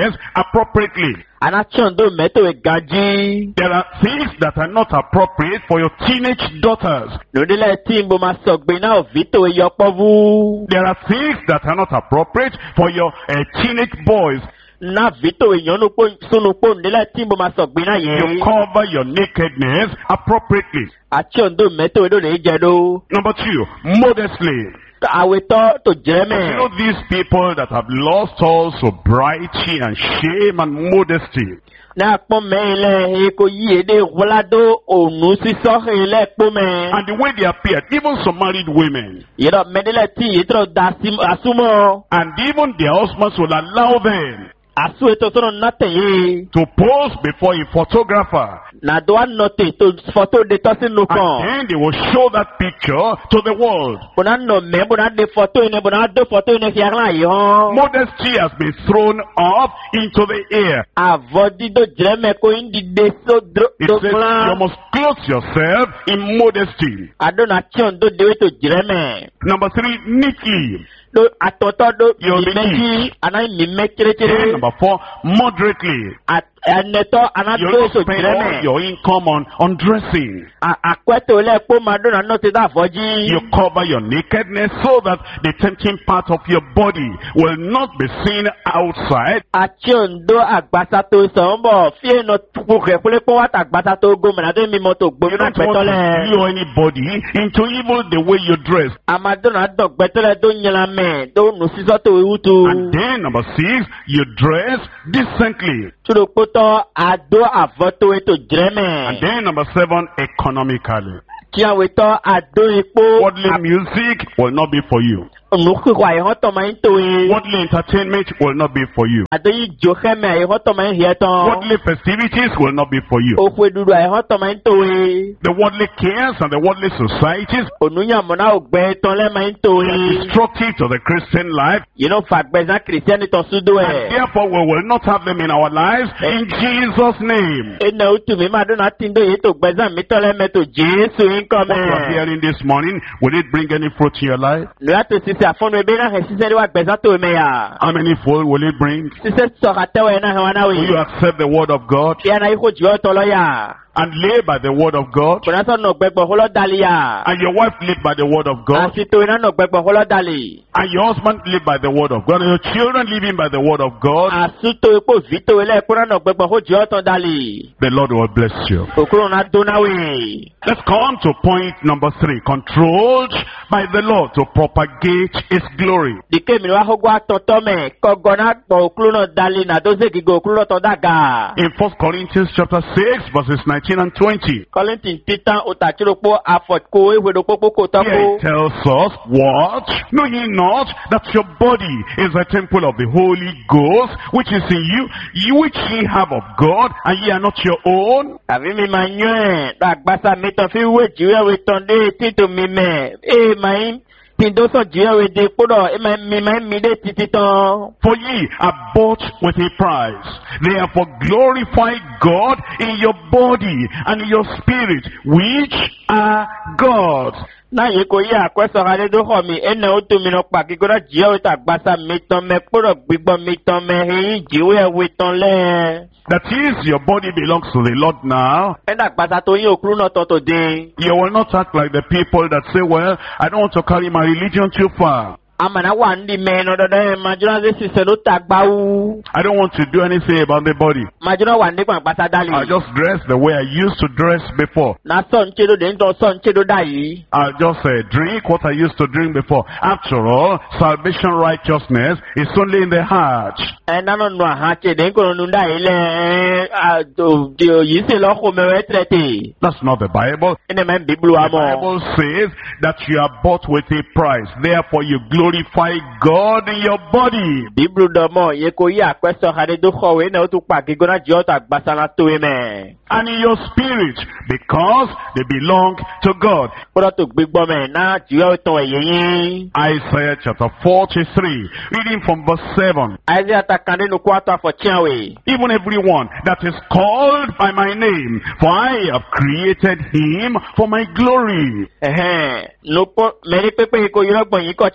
nakedness appropriately. Anachondo meto egaji. There are things that are not appropriate for your teenage daughters. Nodile timbo masogbina ovito eyopovu. There are things that are not appropriate for your uh, teenage boys. Na vito eyonupo sunupo nile timbo masogbina ye. You cover your nakedness appropriately. Achondo meto edo lejedo. Number two, modestly. Aweto to You jeme. know these people that have lost all sobriety and shame and modesty. Na pome ile eko yede walado onu siso ile pome. And the way they appear, even some married women, Yedo medele ti yetro dasim asumo. and even their husbands will allow them Asu eto sono nate ye. to pose before a photographer. Na doa note to photo de tosin And lukon. then they will show that picture to the world. Bona no me bona de photo ine bona de photo ine fiarla yo. Modesty has been thrown up into the air. Avodi do jeme ko indi de so dro It do says you plan. must clothe yourself in modesty. Adona chion do dewe to jeme. Number three, neatly. Do atoto do Yo, mimeji anai mime chere Then chere. number four, moderately. At aneto You anato don't so spend all jeme. your income on, on dressing. Akweto le po madona no te da foji. You cover your nakedness so that the tempting part of your body will not be seen outside. Achion do agbasa to sombo fie no tukure kule po wat agbasa to go mena do mi moto gbo You na don't want to petole. lure anybody into evil the way you dress. Amadona do petole do nyela me do no siso to utu. And then number six, you dress decently. Tudo poto ado avoto eto And jreme. then number seven, economically. Kia weto ado epo. Worldly music will not be for you. Nuku kwa ihoto ma into e. Worldly entertainment will not be for you. Ado yi joke me ihoto ma hieton. Worldly festivities will not be for you. Okwe dudu ihoto ma into e. The worldly cares and the worldly societies Onunya mona ogbe ton le ma into are e. destructive to the Christian life. You know fagbeza Christian to sudo And e. therefore we will not have them in our lives in Jesus' name. Ena utu mi madona tindo yeto gbeza mitole meto Jesu What you are inkome. hearing this morning, will it bring any fruit in your life? Lwato sisi afono ebe na he sisi wa gbeza to me ya. How many fold will it bring? Sisi sokate we na hewana Will you we. accept the word of God Kia na iko jiyo tolo ya. and live by the word of God? Kuna so no gbegbo holo dali ya. And your wife live by the word of God? Asito ina no gbegbo holo dali. And your husband live by the word of God? And your children living by the word of God? Asuto epo vito ele kuna no gbegbo ho jiyo ton dali. The Lord will bless you. Okuro na dona we. Let's come to point number three. Controlled by the Lord to propagate His glory. Dike mi wa hogwa totome. Kogona po okuro no dali na doze gigo okuro to daga. In First Corinthians chapter six, verses nineteen and twenty. Kolintin titan otachirokpo afotko ehwedokpo Here kotoko. it tells us, what? Know ye not that your body is a temple of the Holy Ghost, which is in you, you which ye have of God, and ye are not your own? Àbí mi máa yán ẹ̀ lágbàsá mi tán fi wé jìrẹ́ wé tán dé títò mi mẹ́. Ẹ máa ń tìǹdó sàn jìrẹ́ wé dé kúrò ẹ máa mi máa ń mi dé títí tán. For ye are bought with a price. Therefore glorify God in your body and in your spirit, which are God's. Náà yìí kò yí àkwẹ́sọ̀ adédọ́kọ̀ mi ẹnà ó tó mi lọ pa kíkọ́dọ̀ jìrẹ́ wé tàgbàsá mi tán mẹ́ kúrò gbígbọ́ mi tán mẹ́ ẹ̀yìn jìrẹ́ wé tán lẹ́. That is, your body belongs to the Lord now. Ẹ̀dá àgbàsá tó yín òkúrú náà tán tó dín. You will not act like the people that say, well, I don't want to carry my religion too far. Amana wa ndi meno dodo e majuna zesi selo tagbawu. I don't want to do anything about the body. Majuna wa ndi kwa mpasa dali. I'll just dress the way I used to dress before. Na son chedo de nto son chedo dayi. I'll just uh, drink what I used to drink before. After all, salvation righteousness is only in the heart. E nano nwa ha che de nko nunda ile a do dio yise lo ko mewe trete. That's not the Bible. Ene men biblu The amo. Bible says that you are bought with a price. Therefore you glorify God in your body. Biblu do mo ye ko ya kweso hade do ko we na o tu pa ki gona jota gbasa na to me. And in your spirit, because they belong to God. Koro to gbigbo me na jiyo ton eyin. Isaiah chapter forty-three, reading from verse seven. Isaiah takande no kwata for chiawe. Even everyone that is called by my name, for I have created him for my glory. Ehe, no po meri pepe ko yoro gbon yin ko che dali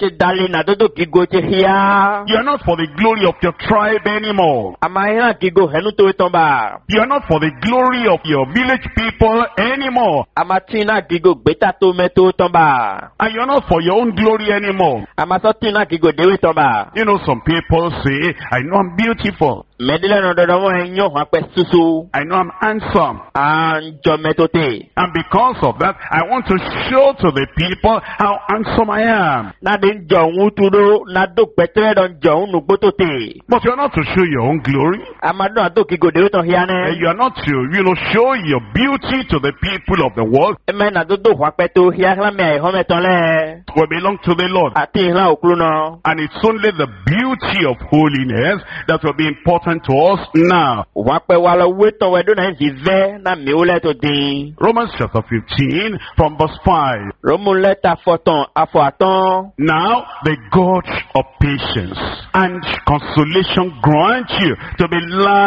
Meli na dodo kigo te hia. You are not for the glory of your tribe anymore. Amahina kigo henu to tomba. You are not for the glory of your village people anymore. Amatina kigo beta to meto tomba. And you are not for your own glory anymore. Amasotina kigo dewe tomba. You know, some people say, I know I'm beautiful. Medile no dodo mo enyo hakpe susu. I know I'm handsome. Anjo metote. And because of that, I want to show to the people how handsome I am. Na din jongu tudo na do petre don jongu nubotote. But you're not to show your own glory. Amado ado kigo dewe to hiane. You are not to, you know, show your beauty to the people of the world. Eme na dodo hakpe to hiakla me ai home tonle. We belong to the Lord. Ati la okluno. And it's only the beauty of holiness that will be important to us now. Wakpe wala weto wedo na nzive na miule to din. Romans chapter fifteen from verse five. Roman letter fourton afo aton. Now the God of patience and consolation grant you to be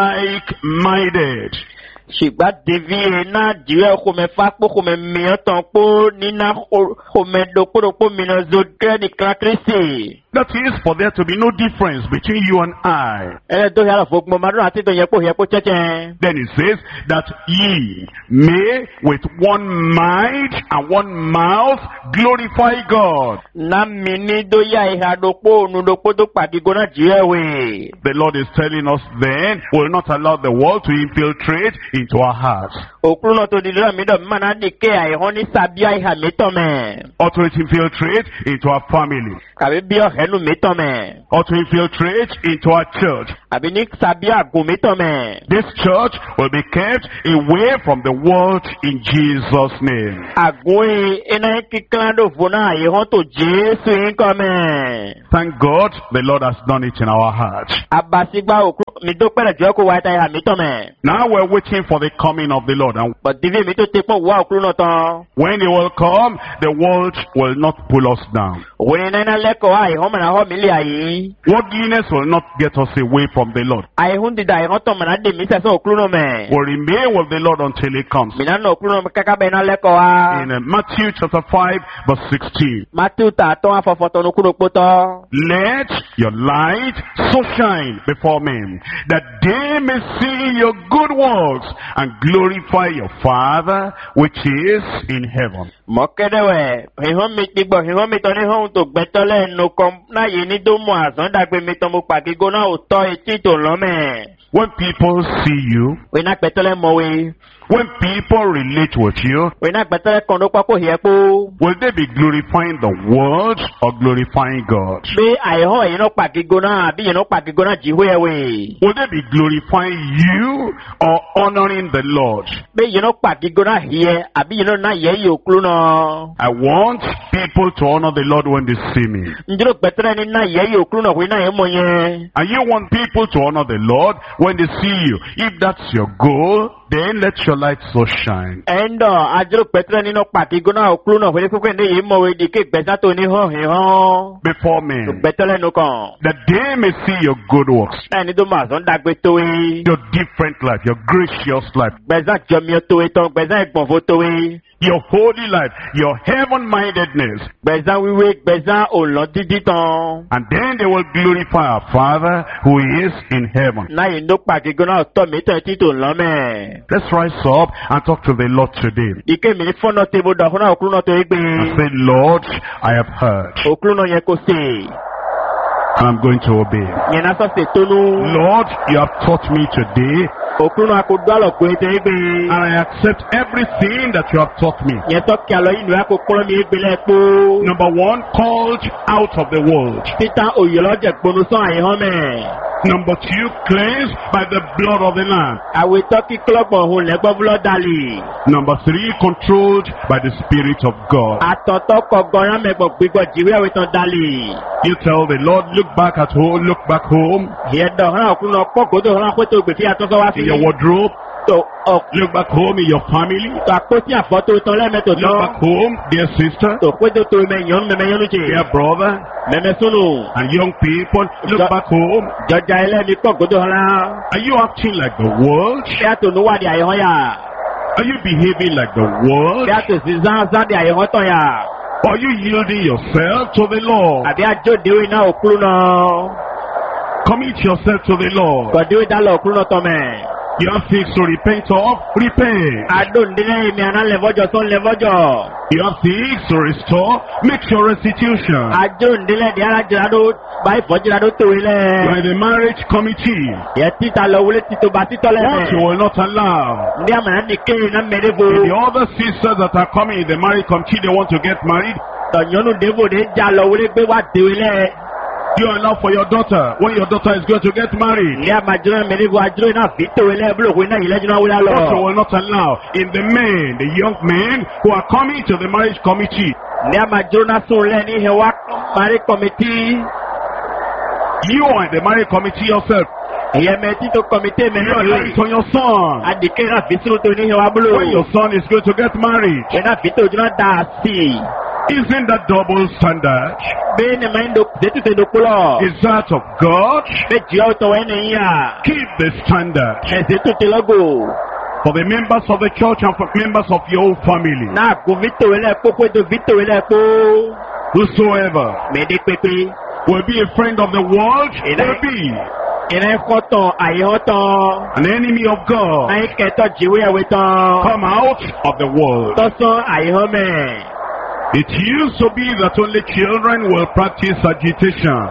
like-minded. Shigba devi na diwe kome fakpo kome miyoton po nina kome dokoro mino zodre di krakrisi. That is for there to be no difference between you and I. Ele do yala fok mo madu ati do yepo yepo cheche. Then it says that ye may with one mind and one mouth glorify God. Na mini do ya iha dokpo nu dokpo do padigo na jiwe. The Lord is telling us then, we will not allow the world to infiltrate into our hearts. Okruno to didra mido mana dike ai honi sabia iha mitome. Or to infiltrate into our family. Kabe bio henu mitome. Or to infiltrate into our church. Abinik sabia gumitome. This church will be kept away from the world in Jesus' name. Agwe ena kiklando vona ihonto Jesu inkome. Thank God the Lord has done it in our hearts. Abasigba okru midokpele joko waita iha mitome. Now we're waiting for the coming of the Lord. And but divi mito tepo wa okru noton. when He will come, the world will not pull us down. When nena leko ai homa na ho mili ai. Worldliness will not get us away from the Lord. Ai hundi da ihonto mana de misa so okru no me. We'll remain with the Lord until He comes. Minano okru no kaka bena leko a. In uh, Matthew chapter five verse sixteen. Matthew ta to afo foto no kuno poto. Let your light so shine before men, that they may see your good works and glorify your Father which is in heaven. Mokedewe, hihon mi tigbo, hihon mi toni hon to betole no kom na yini do mo azon dagbe mi to mo pagigo na oto eti to lome. When people see you, We na betole mowe. when people relate with you, We na betole kondo kwa ko hiepo. will they be glorifying the world or glorifying God? Be aiho yino pagigo na bi yino pagigo na jiwewe. Will they be glorifying you or honoring the Lord? Be yino pagigo na hie abi yino na ye yo kluno. I want people to honor the Lord when they see me. Njiro betole ni na ye yo kluno we na ye monye. And you want people to honor the Lord when they see you. If that's your goal, then let your light so shine. Endo ajiro betole ni no pagigo na okluno we ko kwende ye mowe dike besa to ni ho he ho. Before men, Betole no kon. that they may see your good works, Ẹni tó máa sọ ń dàgbé tó wé. your different life, your gracious life, Gbẹ̀sán jọmíọ́ tó wé tán, gbẹ̀sán ìgbọ̀nfó tó wé. your holy life, your heaven-mindedness. Gbẹ̀sán wíwé, gbẹ̀sán òǹlọ́ dídí tán. And then they will glorify our Father who is in heaven. Náyì ló pàgégó náà tọ́ mi tán títò ńlọ́mẹ̀. Let's rise up and talk to the Lord today. Ike mi ní fọ́nà tèbó dọ̀kún náà òkúrú náà tó wé gbé. And say, Lord, I have heard, Òkúrú náà yẹ kó sè. and I'm going to obey. Yẹn náà sọ́sẹ̀ tónú. Lord, you have taught me today, Òkúrú náà kò dọ́lọ̀ pé tó wé gbé. and I accept everything that you have taught me. Yẹn tọ́ kí alọ́ yìí nù ẹ́ kó kúrọ́ mi gbé lẹ́kpó. Number one, called out of the world. Títà òyìnlọ́jẹ̀ gbónú sán àyẹ̀hán mẹ́. Number two, cleansed by the blood of the Lamb. Àwẹ̀ tọ́kí kílọ̀gbọ̀n òhun lẹ́gbọ́n fúlọ́ dàlì. Number three, controlled by the Spirit of God. Àtọ̀tọ̀ kọ̀gọ́rán mẹ́gbọ̀n gbígbọ̀ jíwé àwẹ̀ tán dàlì. You tell the Lord, look back at home, look back home Yẹ̀dọ̀ hàn ọ̀kúnnà pọ̀ kó tó hàn pẹ́tò gbèsè àtọ́sọ́ wá sí. in your wardrobe. Tó ọ̀ Look back home in your family. tó àpótí àfọ́tò tán lẹ́mẹ̀tò Look tán. back home, dear sister, Tó pétò tó mẹ́yàn mẹ́mẹ́yàn ló jẹ́. dear brother, Mẹ́mẹ́ súnù. and young people. Look Jo- back home. Jọjà ẹlẹ́mi pọ̀ kó tó hàn lá. Are you acting like the world? Bí a tò ní wádìí àyẹ̀hán yà. Are you behaving like the world? Bí a tò sí zánsán di àyẹ̀hán tán yà. Are you yielding yourself to the Lord? Àbí àjòdìwé náà òkúrú náà. Commit yourself to the Lord. Gọ̀dìwé dá lọ òkúrú náà tọ̀mẹ̀. You have things to repent of, repent. Àdóǹdínlẹ̀ ìmì àná lẹ́fọ́jọ́ tó ń lẹ́fọ́jọ́. You have things to restore, make your restitution. Àdóǹdínlẹ̀ di alájọ́ládó bá ìfọ́jọ́ládó tó You ilẹ̀. are in the marriage committee. Yẹ títa lọ wọlé títò bá títọ́ What you lẹ́fẹ̀. will not allow. Ndí àmàlà ní kéyìn náà mẹ́rẹ́fò. The other sisters that are coming in the marriage committee, they want to get married. Tọ̀nyọ́nù Dèvò dé já lọ wọlé gbé wá dèwé lẹ̀. You allow for your daughter when your daughter is going to get married. Ndí àmàjọ́nà mẹ́rẹ́fò àjọ́rò náà fi tèwé lẹ̀ búlọ̀kù náà yìí lẹ́jọ́ náà wọlé lọ. What you will not allow in the men, the young men who are coming to the marriage committee. Ndí àmàjọ́nà náà sùn lẹ́ ní ìhẹ̀wá marriage committee. You are in the marriage committee yourself. Ìyẹ̀mẹ̀tí tó committee You mẹ́rin allow it on your son. Adìkẹ́ náà fi sínú tó ní ìhẹ̀wá búlọ̀. When your son is going to get married. Ṣé náà fi tó ojú náà dà sí i? Isn't that double standard? Bẹ́ẹ̀ ni màá ń do ṣètùtù ìdókòlọ̀. Is that of God? Méjì ọ̀tọ̀ wẹ̀ ní yíyà. Keep the standard Ẹ̀sìn tó ti lọ́gò. for the members of the church and for members of your own family. Náà kò Victor lẹ́ẹ̀kọ́ pé tó Victor lẹ́ẹ̀kọ́. Whosoever Mèdè pépé. will be a friend of the world will be Ìrẹ́ kọ́tàn àyẹ̀wọ̀tàn. an enemy of God. Ayé kẹtọ̀ jíwé ẹ̀wé tán. Come out of the world. Tọ́sán àyẹ̀wọ̀mẹ̀. It used to be that only children will practice agitation.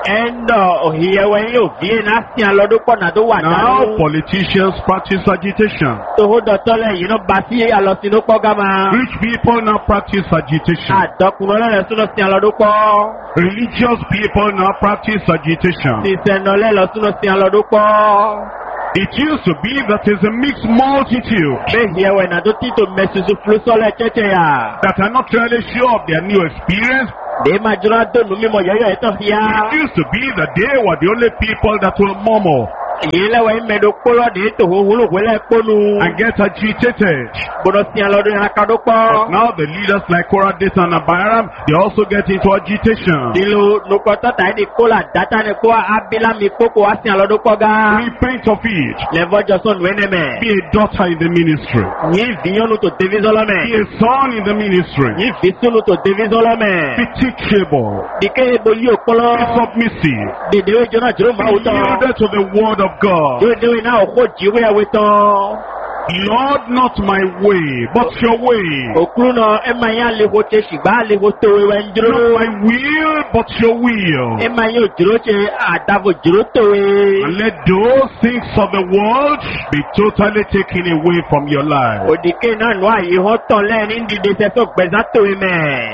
Ẹ̀ńdọ̀ òhìyẹ̀wẹ̀ yóò bí iná sí àlọ́dún pọ̀nà tó wà Now dánú. politicians practice agitation. Tòhó dọ̀tọ́lẹ̀ yìí ló bá sí àlọ́sínú pọ̀ gàmà. Rich people now practice agitation. Àdọ́kùnrin ọlọ́rẹ̀ súnú sí àlọ́dún pọ̀. Religious people now practice agitation. Sísẹ̀nọ̀lẹ́ lọ súnú sí àlọ́dún pọ̀. It used to be that is a mixed multitude Bẹ́ẹ̀ni ẹ̀wẹ̀ náà tó títò mẹ́sùsù fúlùsọ́lẹ̀ chẹ́chẹ́ yà. that are not really sure of their new experience. Dèé máa jọra dónú mímọ̀ yọ̀yọ̀ ẹ̀tọ́ fi yá. It used to be that they were the only people that will murmur Èyí lẹ́wẹ̀ ìmẹ̀dọ̀ kpọ́lọ́ dèé tòhó hulùwẹ̀lẹ̀ kpọ́nu. and get agitated. Gbọ́dọ̀ sí àlọ́dún yẹn akadó But pọ̀. now the leaders like Korah, Dathan, and Abiram, they also get into agitation. Dìlù nukọ̀tọ̀ tàyí di kó la dátà ni kó abilami kókó wá sí àlọ́dún pọ̀ gá. Repent of it. Lẹ́fọ́ jọ̀sọ̀ nùwẹ́nẹ̀mẹ̀. Be a daughter in the ministry. Yìí fìyànnu tó débi sọlọ́mẹ̀. Be a son in the ministry. Yìí fi sunu tó débi sọlọ́mẹ̀. Be teachable. Dìkẹ́ ebo yìí ò Be kpọ́lọ́. submissive. Dèdè wé jọ́nà jùlọ Be máa wò tán. yielded to the word of God. Dèdè wé náà kó jíwé ẹ̀wé tán. Lord, not my way, but your way. Òkúrú náà ẹ máa yá leho tẹ ṣùgbọ́n leho tó wẹ́wẹ́ ń dúró. Not my will, but your will. Ẹ máa yóò dúró ṣe àdàbò dúró tó wẹ́. And let those things of the world be totally taken away from your life. Òdìkẹ́ náà nù àyè hàn tán lẹ́yìn ní dídé sẹ́sọ̀ gbẹ̀sán tó wẹ́ mẹ́.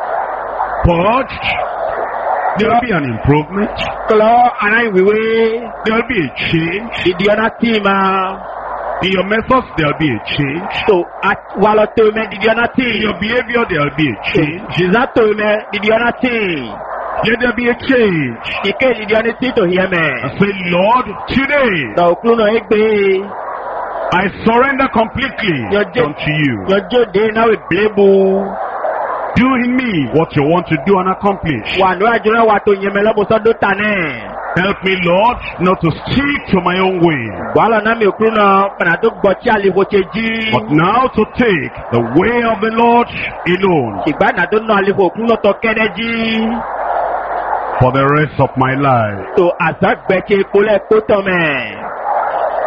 But there will be an improvement. Kọ́lọ́ ara ìwéwé. There will be a change. Ìdí ọ̀nà tí ma. In your methods, there will be a change. Tó wà lọ tó mẹ́ dídí ọ̀nà tí. In your behavior, there will be a change. Jìzá tó mẹ́ dídí ọ̀nà tí. Let there be a change. Ìké dídí ọ̀nà tí tó hiẹ́ mẹ́. And say, Lord, today Tọ̀ òkúrú náà ẹ gbé. I surrender completely Your j- unto you. Yọjọ́ dé náà ìbílẹ̀bù. Do in me what you want to do and accomplish. Wà ní àjọyọ̀ wa tó yẹmẹ lọ́bùsọ̀ dó tà náà. Help me, Lord, not to stick to my own way, Wàhálà náà mi òkúrú náà pẹ̀lú àti gbọ̀chí àlehò ṣe jí. but now to take the way of the Lord alone Ìgbà náà tó ná àlehò òkúrú náà tọ kẹ́nẹ́ jí. for the rest of my life. Tó àṣà gbẹ̀kẹ́ ìpolẹ̀ kó tọ̀ mẹ́.